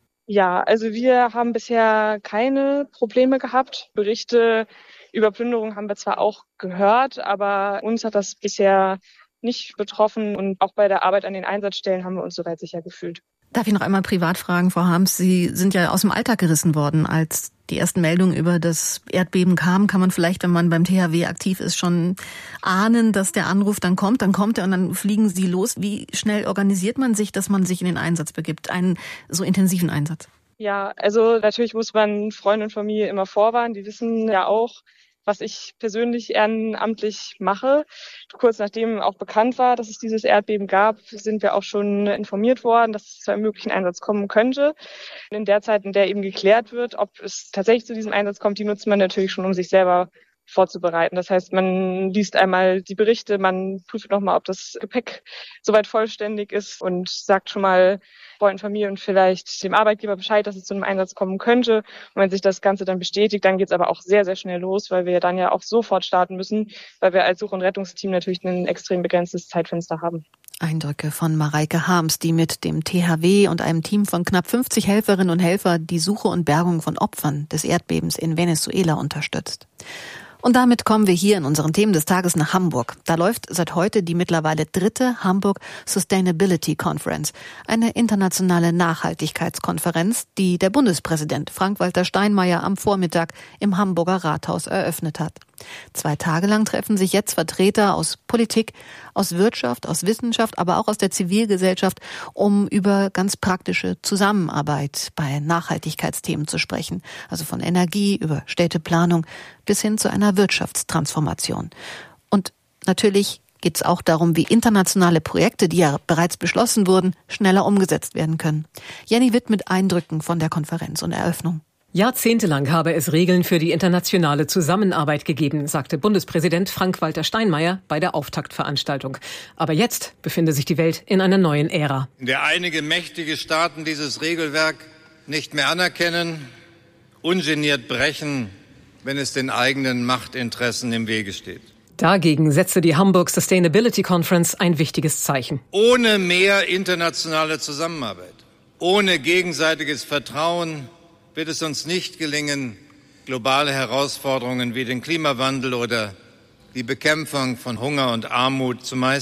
Ja, also wir haben bisher keine Probleme gehabt. Berichte über Plünderungen haben wir zwar auch gehört, aber uns hat das bisher nicht betroffen. Und auch bei der Arbeit an den Einsatzstellen haben wir uns soweit sicher gefühlt. Darf ich noch einmal privat fragen, Frau Harms? Sie sind ja aus dem Alltag gerissen worden. Als die ersten Meldungen über das Erdbeben kamen, kann man vielleicht, wenn man beim THW aktiv ist, schon ahnen, dass der Anruf dann kommt er und dann fliegen Sie los. Wie schnell organisiert man sich, dass man sich in den Einsatz begibt, einen so intensiven Einsatz? Ja, also natürlich muss man Freunde und Familie immer vorwarnen. Die wissen ja auch, was ich persönlich ehrenamtlich mache. Kurz nachdem auch bekannt war, dass es dieses Erdbeben gab, sind wir auch schon informiert worden, dass es zu einem möglichen Einsatz kommen könnte. In der Zeit, in der eben geklärt wird, ob es tatsächlich zu diesem Einsatz kommt, die nutzt man natürlich schon, um sich selber vorzubereiten. Das heißt, man liest einmal die Berichte, man prüft nochmal, ob das Gepäck soweit vollständig ist und sagt schon mal Freunden, Familie und vielleicht dem Arbeitgeber Bescheid, dass es zu einem Einsatz kommen könnte. Und wenn sich das Ganze dann bestätigt, dann geht es aber auch sehr, sehr schnell los, weil wir dann ja auch sofort starten müssen, weil wir als Such- und Rettungsteam natürlich ein extrem begrenztes Zeitfenster haben. Eindrücke von Mareike Harms, die mit dem THW und einem Team von knapp 50 Helferinnen und Helfern die Suche und Bergung von Opfern des Erdbebens in Venezuela unterstützt. Und damit kommen wir hier in unseren Themen des Tages nach Hamburg. Da läuft seit heute die mittlerweile 3. Hamburg Sustainability Conference, eine internationale Nachhaltigkeitskonferenz, die der Bundespräsident Frank-Walter Steinmeier am Vormittag im Hamburger Rathaus eröffnet hat. 2 Tage lang treffen sich jetzt Vertreter aus Politik, aus Wirtschaft, aus Wissenschaft, aber auch aus der Zivilgesellschaft, um über ganz praktische Zusammenarbeit bei Nachhaltigkeitsthemen zu sprechen. Also von Energie über Städteplanung bis hin zu einer Wirtschaftstransformation. Und natürlich geht es auch darum, wie internationale Projekte, die ja bereits beschlossen wurden, schneller umgesetzt werden können. Jenny Witt mit Eindrücken von der Konferenz und Eröffnung. Jahrzehntelang habe es Regeln für die internationale Zusammenarbeit gegeben, sagte Bundespräsident Frank-Walter Steinmeier bei der Auftaktveranstaltung. Aber jetzt befinde sich die Welt in einer neuen Ära. In der einige mächtige Staaten dieses Regelwerk nicht mehr anerkennen, ungeniert brechen, wenn es den eigenen Machtinteressen im Wege steht. Dagegen setzte die Hamburg Sustainability Conference ein wichtiges Zeichen. Ohne mehr internationale Zusammenarbeit, ohne gegenseitiges Vertrauen wird es uns nicht gelingen, globale Herausforderungen wie den Klimawandel oder die Bekämpfung von Hunger und Armut zu meistern.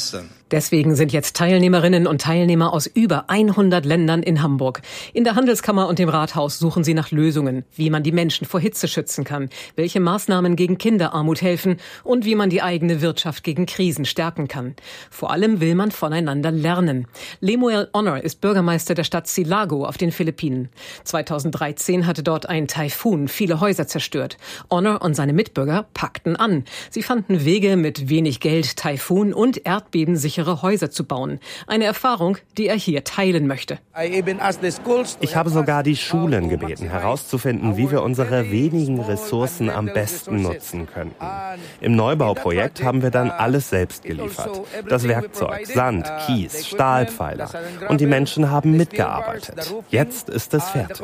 Deswegen sind jetzt Teilnehmerinnen und Teilnehmer aus über 100 Ländern in Hamburg. In der Handelskammer und dem Rathaus suchen sie nach Lösungen, wie man die Menschen vor Hitze schützen kann, welche Maßnahmen gegen Kinderarmut helfen und wie man die eigene Wirtschaft gegen Krisen stärken kann. Vor allem will man voneinander lernen. Lemuel Honor ist Bürgermeister der Stadt Silago auf den Philippinen. 2013 hatte dort ein Taifun viele Häuser zerstört. Honor und seine Mitbürger packten an. Sie fanden Wege, mit wenig Geld Taifun und erdbebensichere Häuser zu bauen. Eine Erfahrung, die er hier teilen möchte. Ich habe sogar die Schulen gebeten, herauszufinden, wie wir unsere wenigen Ressourcen am besten nutzen könnten. Im Neubauprojekt haben wir dann alles selbst geliefert. Das Werkzeug, Sand, Kies, Stahlpfeiler. Und die Menschen haben mitgearbeitet. Jetzt ist es fertig.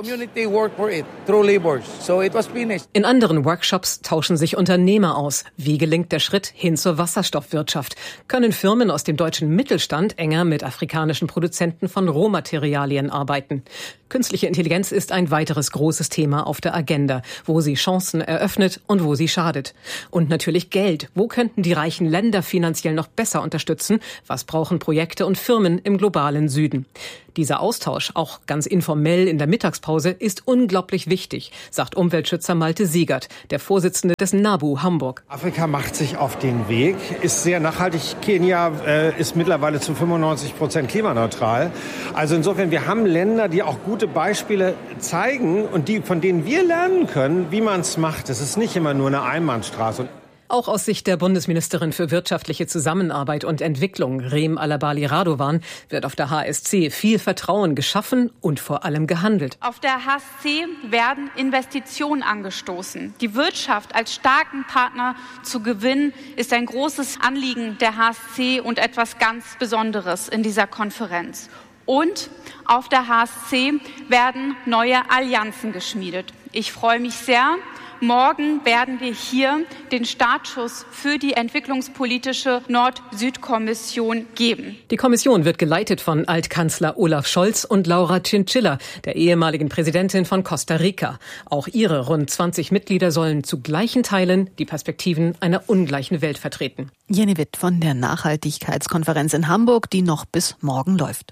In anderen Workshops tauschen sich Unternehmer aus. Wie gelingt der Schritt hin zur Wasserstoffwirtschaft? Können Firmen aus dem deutschen Mittelstand enger mit afrikanischen Produzenten von Rohmaterialien arbeiten? Künstliche Intelligenz ist ein weiteres großes Thema auf der Agenda, wo sie Chancen eröffnet und wo sie schadet. Und natürlich Geld. Wo könnten die reichen Länder finanziell noch besser unterstützen? Was brauchen Projekte und Firmen im globalen Süden? Dieser Austausch, auch ganz informell in der Mittagspause, ist unglaublich wichtig, sagt Umweltschützer Malte Siegert, der Vorsitzende des NABU Hamburg. Afrika macht sich auf den Weg, ist sehr nachhaltig. Kenia ist mittlerweile zu 95% klimaneutral. Also insofern, wir haben Länder, die auch gute Beispiele zeigen und von denen wir lernen können, wie man es macht. Es ist nicht immer nur eine Einbahnstraße. Auch aus Sicht der Bundesministerin für wirtschaftliche Zusammenarbeit und Entwicklung, Reem Alabali Radovan, wird auf der HSC viel Vertrauen geschaffen und vor allem gehandelt. Auf der HSC werden Investitionen angestoßen. Die Wirtschaft als starken Partner zu gewinnen, ist ein großes Anliegen der HSC und etwas ganz Besonderes in dieser Konferenz. Und auf der HSC werden neue Allianzen geschmiedet. Ich freue mich sehr. Morgen werden wir hier den Startschuss für die entwicklungspolitische Nord-Süd-Kommission geben. Die Kommission wird geleitet von Altkanzler Olaf Scholz und Laura Chinchilla, der ehemaligen Präsidentin von Costa Rica. Auch ihre rund 20 Mitglieder sollen zu gleichen Teilen die Perspektiven einer ungleichen Welt vertreten. Jenny Witt von der Nachhaltigkeitskonferenz in Hamburg, die noch bis morgen läuft.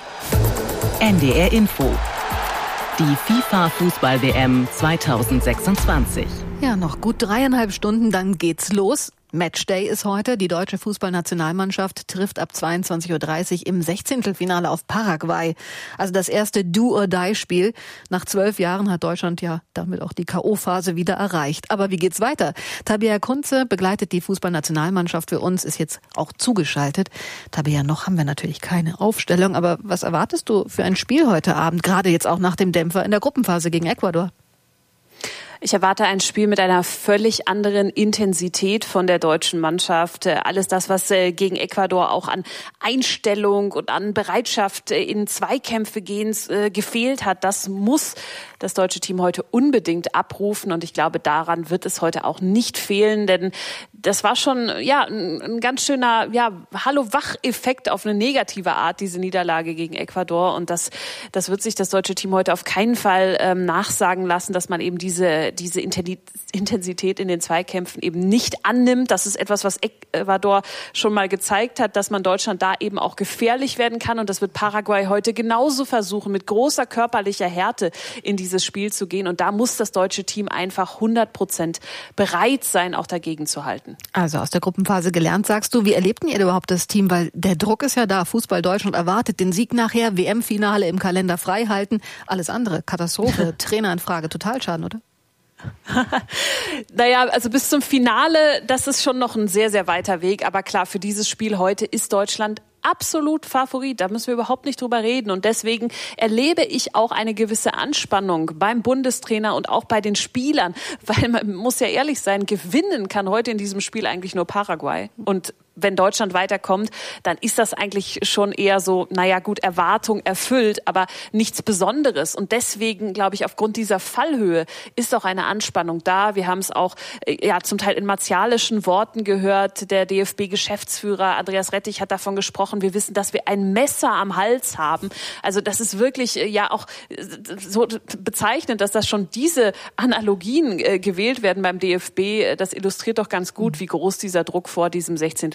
NDR Info. Die FIFA-Fußball-WM 2026. Ja, noch gut 3,5 Stunden, dann geht's los. Matchday ist heute. Die deutsche Fußballnationalmannschaft trifft ab 22:30 Uhr im 16. auf Paraguay. Also das erste Do-or-Die-Spiel. Nach 12 Jahren hat Deutschland ja damit auch die K.O.-Phase wieder erreicht. Aber wie geht's weiter? Tabea Kunze begleitet die Fußballnationalmannschaft für uns, ist jetzt auch zugeschaltet. Tabea, noch haben wir natürlich keine Aufstellung. Aber was erwartest du für ein Spiel heute Abend? Gerade jetzt auch nach dem Dämpfer in der Gruppenphase gegen Ecuador. Ich erwarte ein Spiel mit einer völlig anderen Intensität von der deutschen Mannschaft. Alles das, was gegen Ecuador auch an Einstellung und an Bereitschaft in Zweikämpfe gehens gefehlt hat, das muss das deutsche Team heute unbedingt abrufen. Und ich glaube, daran wird es heute auch nicht fehlen, denn das war schon ein ganz schöner Hallo-Wach-Effekt auf eine negative Art, diese Niederlage gegen Ecuador. Und das wird sich das deutsche Team heute auf keinen Fall nachsagen lassen, dass man eben diese Intensität in den Zweikämpfen eben nicht annimmt. Das ist etwas, was Ecuador schon mal gezeigt hat, dass man Deutschland da eben auch gefährlich werden kann. Und das wird Paraguay heute genauso versuchen, mit großer körperlicher Härte in dieses Spiel zu gehen. Und da muss das deutsche Team einfach 100% bereit sein, auch dagegen zu halten. Also aus der Gruppenphase gelernt, sagst du. Wie erlebten ihr überhaupt das Team? Weil der Druck ist ja da. Fußball Deutschland erwartet den Sieg nachher, WM-Finale im Kalender frei halten. Alles andere, Katastrophe, Trainer in Frage, Totalschaden, oder? Naja, also bis zum Finale, das ist schon noch ein sehr, sehr weiter Weg. Aber klar, für dieses Spiel heute ist Deutschland absolut Favorit. Da müssen wir überhaupt nicht drüber reden. Und deswegen erlebe ich auch eine gewisse Anspannung beim Bundestrainer und auch bei den Spielern. Weil man muss ja ehrlich sein, gewinnen kann heute in diesem Spiel eigentlich nur Paraguay. Und wenn Deutschland weiterkommt, dann ist das eigentlich schon eher so, Erwartung erfüllt, aber nichts Besonderes. Und deswegen, glaube ich, aufgrund dieser Fallhöhe ist auch eine Anspannung da. Wir haben es auch zum Teil in martialischen Worten gehört. Der DFB-Geschäftsführer Andreas Rettich hat davon gesprochen. Wir wissen, dass wir ein Messer am Hals haben. Also das ist wirklich auch so bezeichnend, dass das schon diese Analogien gewählt werden beim DFB. Das illustriert doch ganz gut, wie groß dieser Druck vor diesem 16.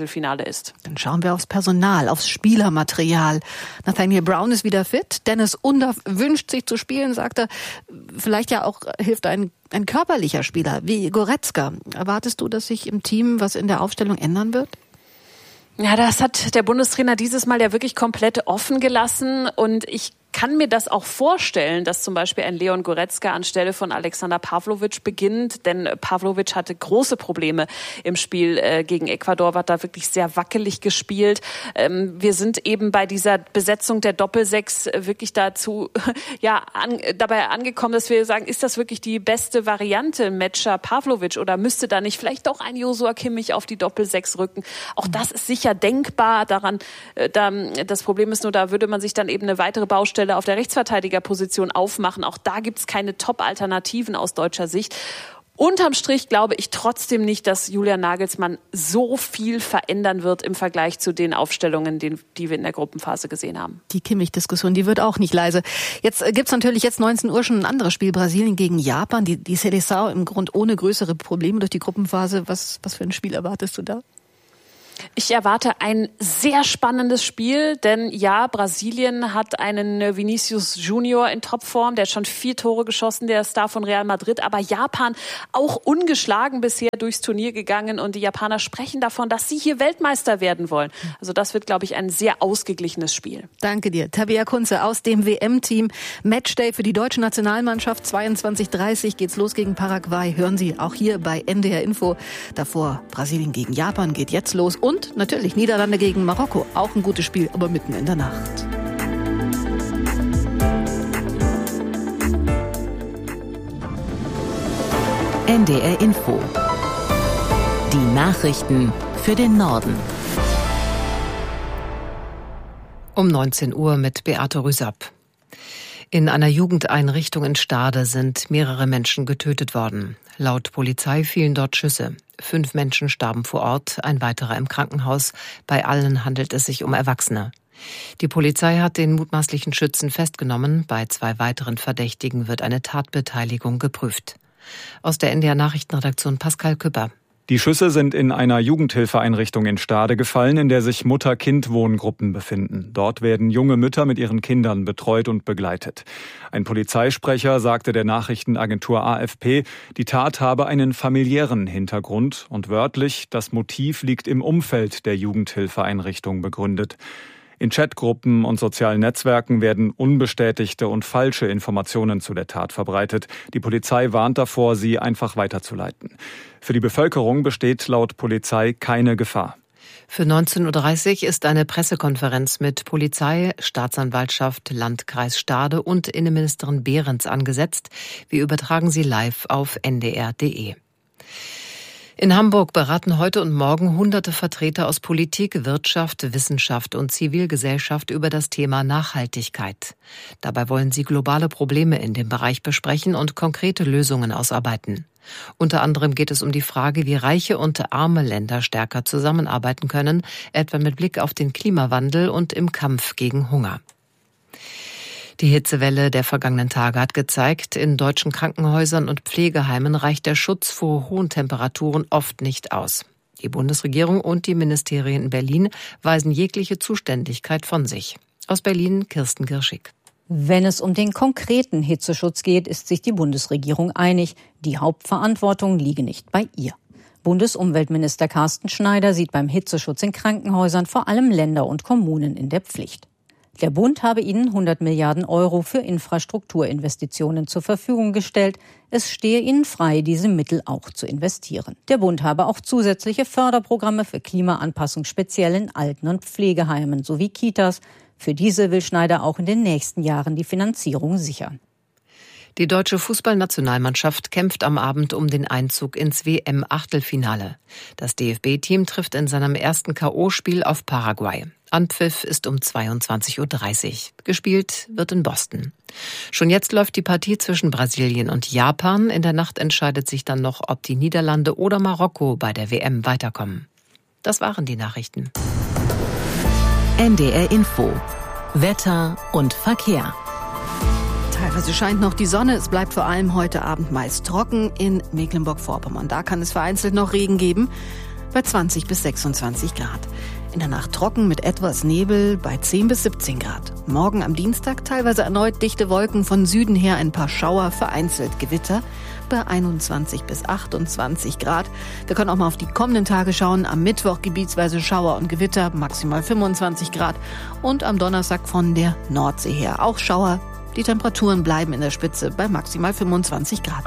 Viertelfinale ist. Dann schauen wir aufs Personal, aufs Spielermaterial. Nathaniel Brown ist wieder fit. Dennis Undaff wünscht sich zu spielen, sagt er. Vielleicht ja auch hilft ein körperlicher Spieler wie Goretzka. Erwartest du, dass sich im Team was in der Aufstellung ändern wird? Ja, das hat der Bundestrainer dieses Mal ja wirklich komplett offen gelassen und ich kann mir das auch vorstellen, dass zum Beispiel ein Leon Goretzka anstelle von Alexander Pavlovic beginnt, denn Pavlovic hatte große Probleme im Spiel gegen Ecuador, hat da wirklich sehr wackelig gespielt. Wir sind eben bei dieser Besetzung der Doppelsechs wirklich dazu dabei angekommen, dass wir sagen, ist das wirklich die beste Variante, Metscher Pavlovic, oder müsste da nicht vielleicht doch ein Joshua Kimmich auf die Doppelsechs rücken? Auch das ist sicher denkbar. Das Problem ist nur, da würde man sich dann eben eine weitere Baustelle auf der Rechtsverteidigerposition aufmachen. Auch da gibt es keine Top-Alternativen aus deutscher Sicht. Unterm Strich glaube ich trotzdem nicht, dass Julian Nagelsmann so viel verändern wird im Vergleich zu den Aufstellungen, die wir in der Gruppenphase gesehen haben. Die Kimmich-Diskussion, die wird auch nicht leise. Jetzt gibt's natürlich 19 Uhr schon ein anderes Spiel, Brasilien gegen Japan. Die Seleção im Grund ohne größere Probleme durch die Gruppenphase. Was für ein Spiel erwartest du da? Ich erwarte ein sehr spannendes Spiel, denn ja, Brasilien hat einen Vinicius Junior in Topform, der hat schon 4 Tore geschossen, der Star von Real Madrid, aber Japan auch ungeschlagen bisher durchs Turnier gegangen und die Japaner sprechen davon, dass sie hier Weltmeister werden wollen. Also das wird, glaube ich, ein sehr ausgeglichenes Spiel. Danke dir. Tabea Kunze aus dem WM-Team. Matchday für die deutsche Nationalmannschaft, 22:30 geht's los gegen Paraguay. Hören Sie auch hier bei NDR Info. Davor Brasilien gegen Japan geht jetzt los. Und natürlich Niederlande gegen Marokko. Auch ein gutes Spiel, aber mitten in der Nacht. NDR Info. Die Nachrichten für den Norden. Um 19 Uhr mit Beate Rüsapp. In einer Jugendeinrichtung in Stade sind mehrere Menschen getötet worden. Laut Polizei fielen dort Schüsse. 5 Menschen starben vor Ort, ein weiterer im Krankenhaus. Bei allen handelt es sich um Erwachsene. Die Polizei hat den mutmaßlichen Schützen festgenommen. Bei 2 weiteren Verdächtigen wird eine Tatbeteiligung geprüft. Aus der NDR Nachrichtenredaktion Pascal Küpper. Die Schüsse sind in einer Jugendhilfeeinrichtung in Stade gefallen, in der sich Mutter-Kind-Wohngruppen befinden. Dort werden junge Mütter mit ihren Kindern betreut und begleitet. Ein Polizeisprecher sagte der Nachrichtenagentur AFP, die Tat habe einen familiären Hintergrund und wörtlich, das Motiv liegt im Umfeld der Jugendhilfeeinrichtung begründet. In Chatgruppen und sozialen Netzwerken werden unbestätigte und falsche Informationen zu der Tat verbreitet. Die Polizei warnt davor, sie einfach weiterzuleiten. Für die Bevölkerung besteht laut Polizei keine Gefahr. Für 19:30 Uhr ist eine Pressekonferenz mit Polizei, Staatsanwaltschaft, Landkreis Stade und Innenministerin Behrens angesetzt. Wir übertragen sie live auf ndr.de. In Hamburg beraten heute und morgen hunderte Vertreter aus Politik, Wirtschaft, Wissenschaft und Zivilgesellschaft über das Thema Nachhaltigkeit. Dabei wollen sie globale Probleme in dem Bereich besprechen und konkrete Lösungen ausarbeiten. Unter anderem geht es um die Frage, wie reiche und arme Länder stärker zusammenarbeiten können, etwa mit Blick auf den Klimawandel und im Kampf gegen Hunger. Die Hitzewelle der vergangenen Tage hat gezeigt, in deutschen Krankenhäusern und Pflegeheimen reicht der Schutz vor hohen Temperaturen oft nicht aus. Die Bundesregierung und die Ministerien in Berlin weisen jegliche Zuständigkeit von sich. Aus Berlin Kirsten Girschig. Wenn es um den konkreten Hitzeschutz geht, ist sich die Bundesregierung einig. Die Hauptverantwortung liege nicht bei ihr. Bundesumweltminister Carsten Schneider sieht beim Hitzeschutz in Krankenhäusern vor allem Länder und Kommunen in der Pflicht. Der Bund habe ihnen 100 Milliarden Euro für Infrastrukturinvestitionen zur Verfügung gestellt. Es stehe ihnen frei, diese Mittel auch zu investieren. Der Bund habe auch zusätzliche Förderprogramme für Klimaanpassung speziell in Alten- und Pflegeheimen sowie Kitas. Für diese will Schneider auch in den nächsten Jahren die Finanzierung sichern. Die deutsche Fußballnationalmannschaft kämpft am Abend um den Einzug ins WM-Achtelfinale. Das DFB-Team trifft in seinem ersten K.O.-Spiel auf Paraguay. Anpfiff ist um 22:30 Uhr. Gespielt wird in Boston. Schon jetzt läuft die Partie zwischen Brasilien und Japan. In der Nacht entscheidet sich dann noch, ob die Niederlande oder Marokko bei der WM weiterkommen. Das waren die Nachrichten. NDR Info. Wetter und Verkehr. Teilweise scheint noch die Sonne. Es bleibt vor allem heute Abend meist trocken in Mecklenburg-Vorpommern. Da kann es vereinzelt noch Regen geben. bei 20 bis 26 Grad. In der Nacht trocken mit etwas Nebel bei 10 bis 17 Grad. Morgen am Dienstag teilweise erneut dichte Wolken, von Süden her ein paar Schauer, vereinzelt Gewitter bei 21 bis 28 Grad. Wir können auch mal auf die kommenden Tage schauen. Am Mittwoch gebietsweise Schauer und Gewitter, maximal 25 Grad. Und am Donnerstag von der Nordsee her auch Schauer. Die Temperaturen bleiben in der Spitze bei maximal 25 Grad.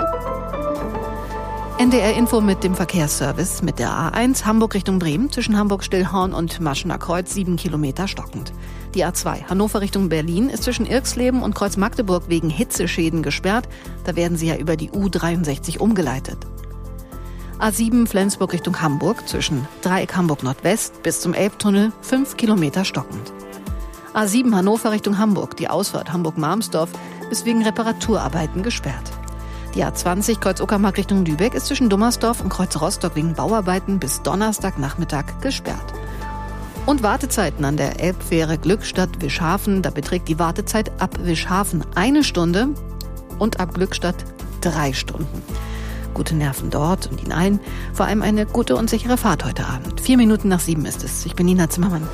NDR Info mit dem Verkehrsservice mit der A1 Hamburg Richtung Bremen zwischen Hamburg-Stillhorn und Maschener Kreuz 7 Kilometer stockend. Die A2 Hannover Richtung Berlin ist zwischen Irxleben und Kreuz-Magdeburg wegen Hitzeschäden gesperrt. Da werden sie ja über die U63 umgeleitet. A7 Flensburg Richtung Hamburg zwischen Dreieck Hamburg Nordwest bis zum Elbtunnel 5 Kilometer stockend. A7 Hannover Richtung Hamburg, die Ausfahrt Hamburg-Marmsdorf ist wegen Reparaturarbeiten gesperrt. Die A20 Kreuz-Uckermark Richtung Lübeck ist zwischen Dummersdorf und Kreuz Rostock wegen Bauarbeiten bis Donnerstagnachmittag gesperrt. Und Wartezeiten an der Elbfähre Glückstadt-Wischhafen. Da beträgt die Wartezeit ab Wischhafen 1 Stunde und ab Glückstadt 3 Stunden. Gute Nerven dort und Ihnen allen. Vor allem eine gute und sichere Fahrt heute Abend. 4 Minuten nach 7 ist es. Ich bin Nina Zimmermann.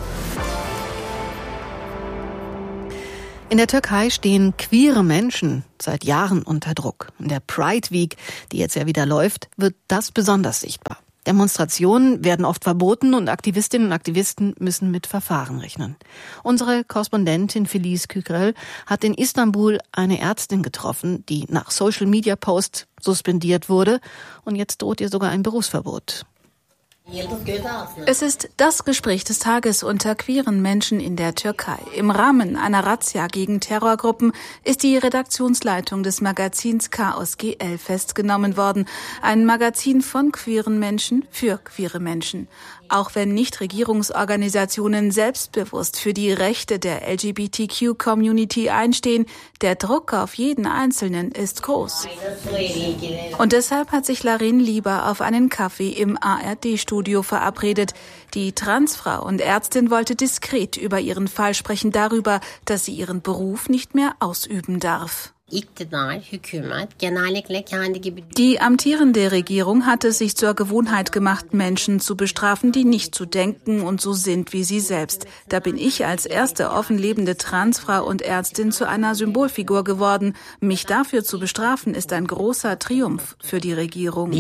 In der Türkei stehen queere Menschen seit Jahren unter Druck. In der Pride Week, die jetzt ja wieder läuft, wird das besonders sichtbar. Demonstrationen werden oft verboten und Aktivistinnen und Aktivisten müssen mit Verfahren rechnen. Unsere Korrespondentin Felice Kükrel hat in Istanbul eine Ärztin getroffen, die nach Social-Media-Post suspendiert wurde und jetzt droht ihr sogar ein Berufsverbot. Es ist das Gespräch des Tages unter queeren Menschen in der Türkei. Im Rahmen einer Razzia gegen Terrorgruppen ist die Redaktionsleitung des Magazins Chaos GL festgenommen worden. Ein Magazin von queeren Menschen für queere Menschen. Auch wenn Nichtregierungsorganisationen selbstbewusst für die Rechte der LGBTQ-Community einstehen, der Druck auf jeden Einzelnen ist groß. Und deshalb hat sich Larin lieber auf einen Kaffee im ARD-Studio verabredet. Die Transfrau und Ärztin wollte diskret über ihren Fall sprechen, darüber, dass sie ihren Beruf nicht mehr ausüben darf. Die amtierende Regierung hat es sich zur Gewohnheit gemacht, Menschen zu bestrafen, die nicht so denken und so sind wie sie selbst. Da bin ich als erste offen lebende Transfrau und Ärztin zu einer Symbolfigur geworden. Mich dafür zu bestrafen, ist ein großer Triumph für die Regierung.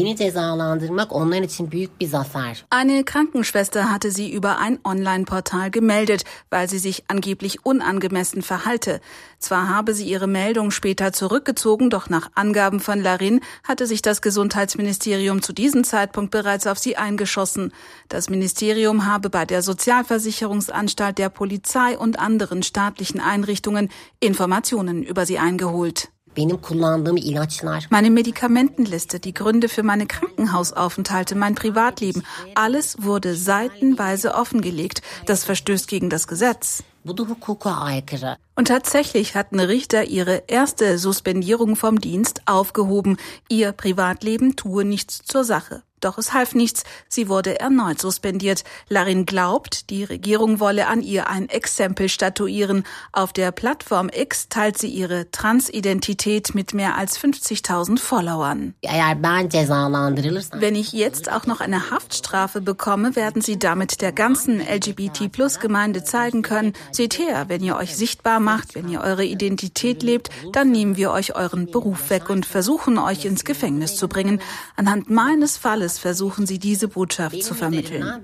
Eine Krankenschwester hatte sie über ein Online-Portal gemeldet, weil sie sich angeblich unangemessen verhalte. Zwar habe sie ihre Meldung später zurückgezogen, doch nach Angaben von Larin hatte sich das Gesundheitsministerium zu diesem Zeitpunkt bereits auf sie eingeschossen. Das Ministerium habe bei der Sozialversicherungsanstalt, der Polizei und anderen staatlichen Einrichtungen Informationen über sie eingeholt. Meine Medikamentenliste, die Gründe für meine Krankenhausaufenthalte, mein Privatleben, alles wurde seitenweise offengelegt. Das verstößt gegen das Gesetz. Und tatsächlich hatten Richter ihre erste Suspendierung vom Dienst aufgehoben. Ihr Privatleben tue nichts zur Sache. Doch es half nichts, sie wurde erneut suspendiert. Larin glaubt, die Regierung wolle an ihr ein Exempel statuieren. Auf der Plattform X teilt sie ihre Transidentität mit mehr als 50.000 Followern. Wenn ich jetzt auch noch eine Haftstrafe bekomme, werden sie damit der ganzen LGBT-Plus-Gemeinde zeigen können, seht her, wenn ihr euch sichtbar macht, wenn ihr eure Identität lebt, dann nehmen wir euch euren Beruf weg und versuchen, euch ins Gefängnis zu bringen. Anhand meines Falles versuchen sie, diese Botschaft zu vermitteln.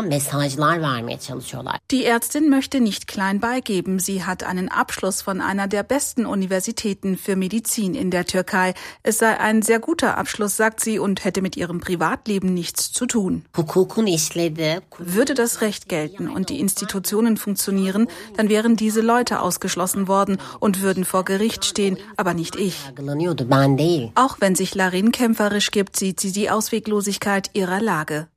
Die Ärztin möchte nicht klein beigeben. Sie hat einen Abschluss von einer der besten Universitäten für Medizin in der Türkei. Es sei ein sehr guter Abschluss, sagt sie, und hätte mit ihrem Privatleben nichts zu tun. Würde das Recht gelten und die Institutionen funktionieren, dann wären diese Leute ausgeschlossen worden und würden vor Gericht stehen, aber nicht ich. Auch wenn sich Larin kämpferisch gibt, sieht sie die Ausweglosigkeit ihrer Lage.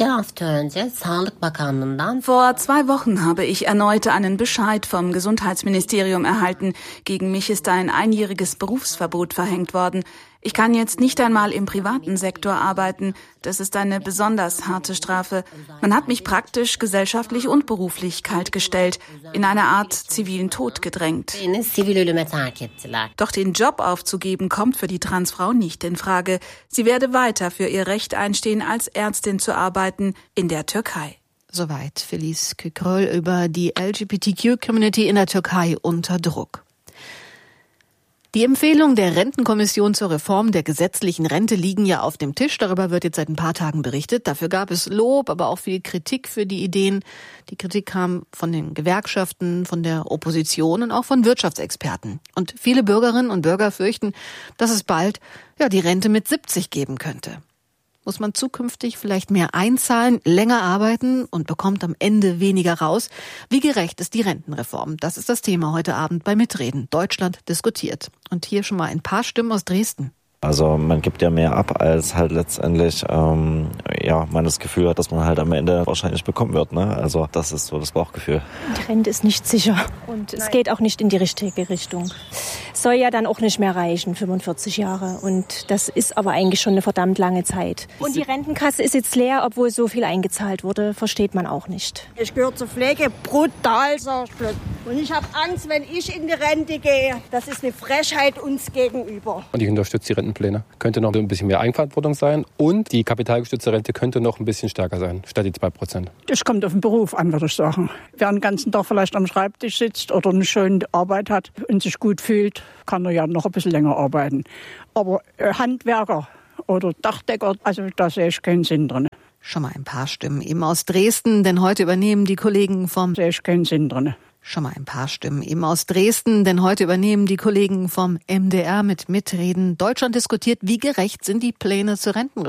Vor 2 Wochen habe ich erneut einen Bescheid vom Gesundheitsministerium erhalten. Gegen mich ist ein einjähriges Berufsverbot verhängt worden. Ich kann jetzt nicht einmal im privaten Sektor arbeiten. Das ist eine besonders harte Strafe. Man hat mich praktisch gesellschaftlich und beruflich kaltgestellt, in eine Art zivilen Tod gedrängt. Doch den Job aufzugeben, kommt für die Transfrau nicht in Frage. Sie werde weiter für ihr Recht einstehen, als Ärztin zu arbeiten in der Türkei. Soweit Felice Kükröl über die LGBTQ-Community in der Türkei unter Druck. Die Empfehlungen der Rentenkommission zur Reform der gesetzlichen Rente liegen ja auf dem Tisch. Darüber wird jetzt seit ein paar Tagen berichtet. Dafür gab es Lob, aber auch viel Kritik für die Ideen. Die Kritik kam von den Gewerkschaften, von der Opposition und auch von Wirtschaftsexperten. Und viele Bürgerinnen und Bürger fürchten, dass es bald die Rente mit 70 geben könnte. Muss man zukünftig vielleicht mehr einzahlen, länger arbeiten und bekommt am Ende weniger raus? Wie gerecht ist die Rentenreform? Das ist das Thema heute Abend bei Mitreden. Deutschland diskutiert. Und hier schon mal ein paar Stimmen aus Dresden. Also man gibt ja mehr ab, als halt letztendlich man das Gefühl hat, dass man halt am Ende wahrscheinlich bekommen wird. Ne? Also das ist so das Bauchgefühl. Die Rente ist nicht sicher und es geht auch nicht in die richtige Richtung. Soll ja dann auch nicht mehr reichen, 45 Jahre. Und das ist aber eigentlich schon eine verdammt lange Zeit. Und die Rentenkasse ist jetzt leer, obwohl so viel eingezahlt wurde, versteht man auch nicht. Ich gehöre zur Pflege, brutal, sag ich bloß. Und ich habe Angst, wenn ich in die Rente gehe. Das ist eine Frechheit uns gegenüber. Und ich unterstütze die Rentenpläne. Könnte noch ein bisschen mehr Eigenverantwortung sein und die kapitalgestützte Rente könnte noch ein bisschen stärker sein, statt die 2%. Das kommt auf den Beruf an, würde ich sagen. Wer den ganzen Tag vielleicht am Schreibtisch sitzt oder eine schöne Arbeit hat und sich gut fühlt, kann er ja noch ein bisschen länger arbeiten. Aber Handwerker oder Dachdecker, also da sehe ich keinen Sinn drin. Schon mal ein paar Stimmen eben aus Dresden, denn heute übernehmen die Kollegen vom... Sehe ich keinen Sinn drin. Schon mal ein paar Stimmen eben aus Dresden, denn heute übernehmen die Kollegen vom MDR mit Mitreden. Deutschland diskutiert, wie gerecht sind die Pläne zur Rentenreform.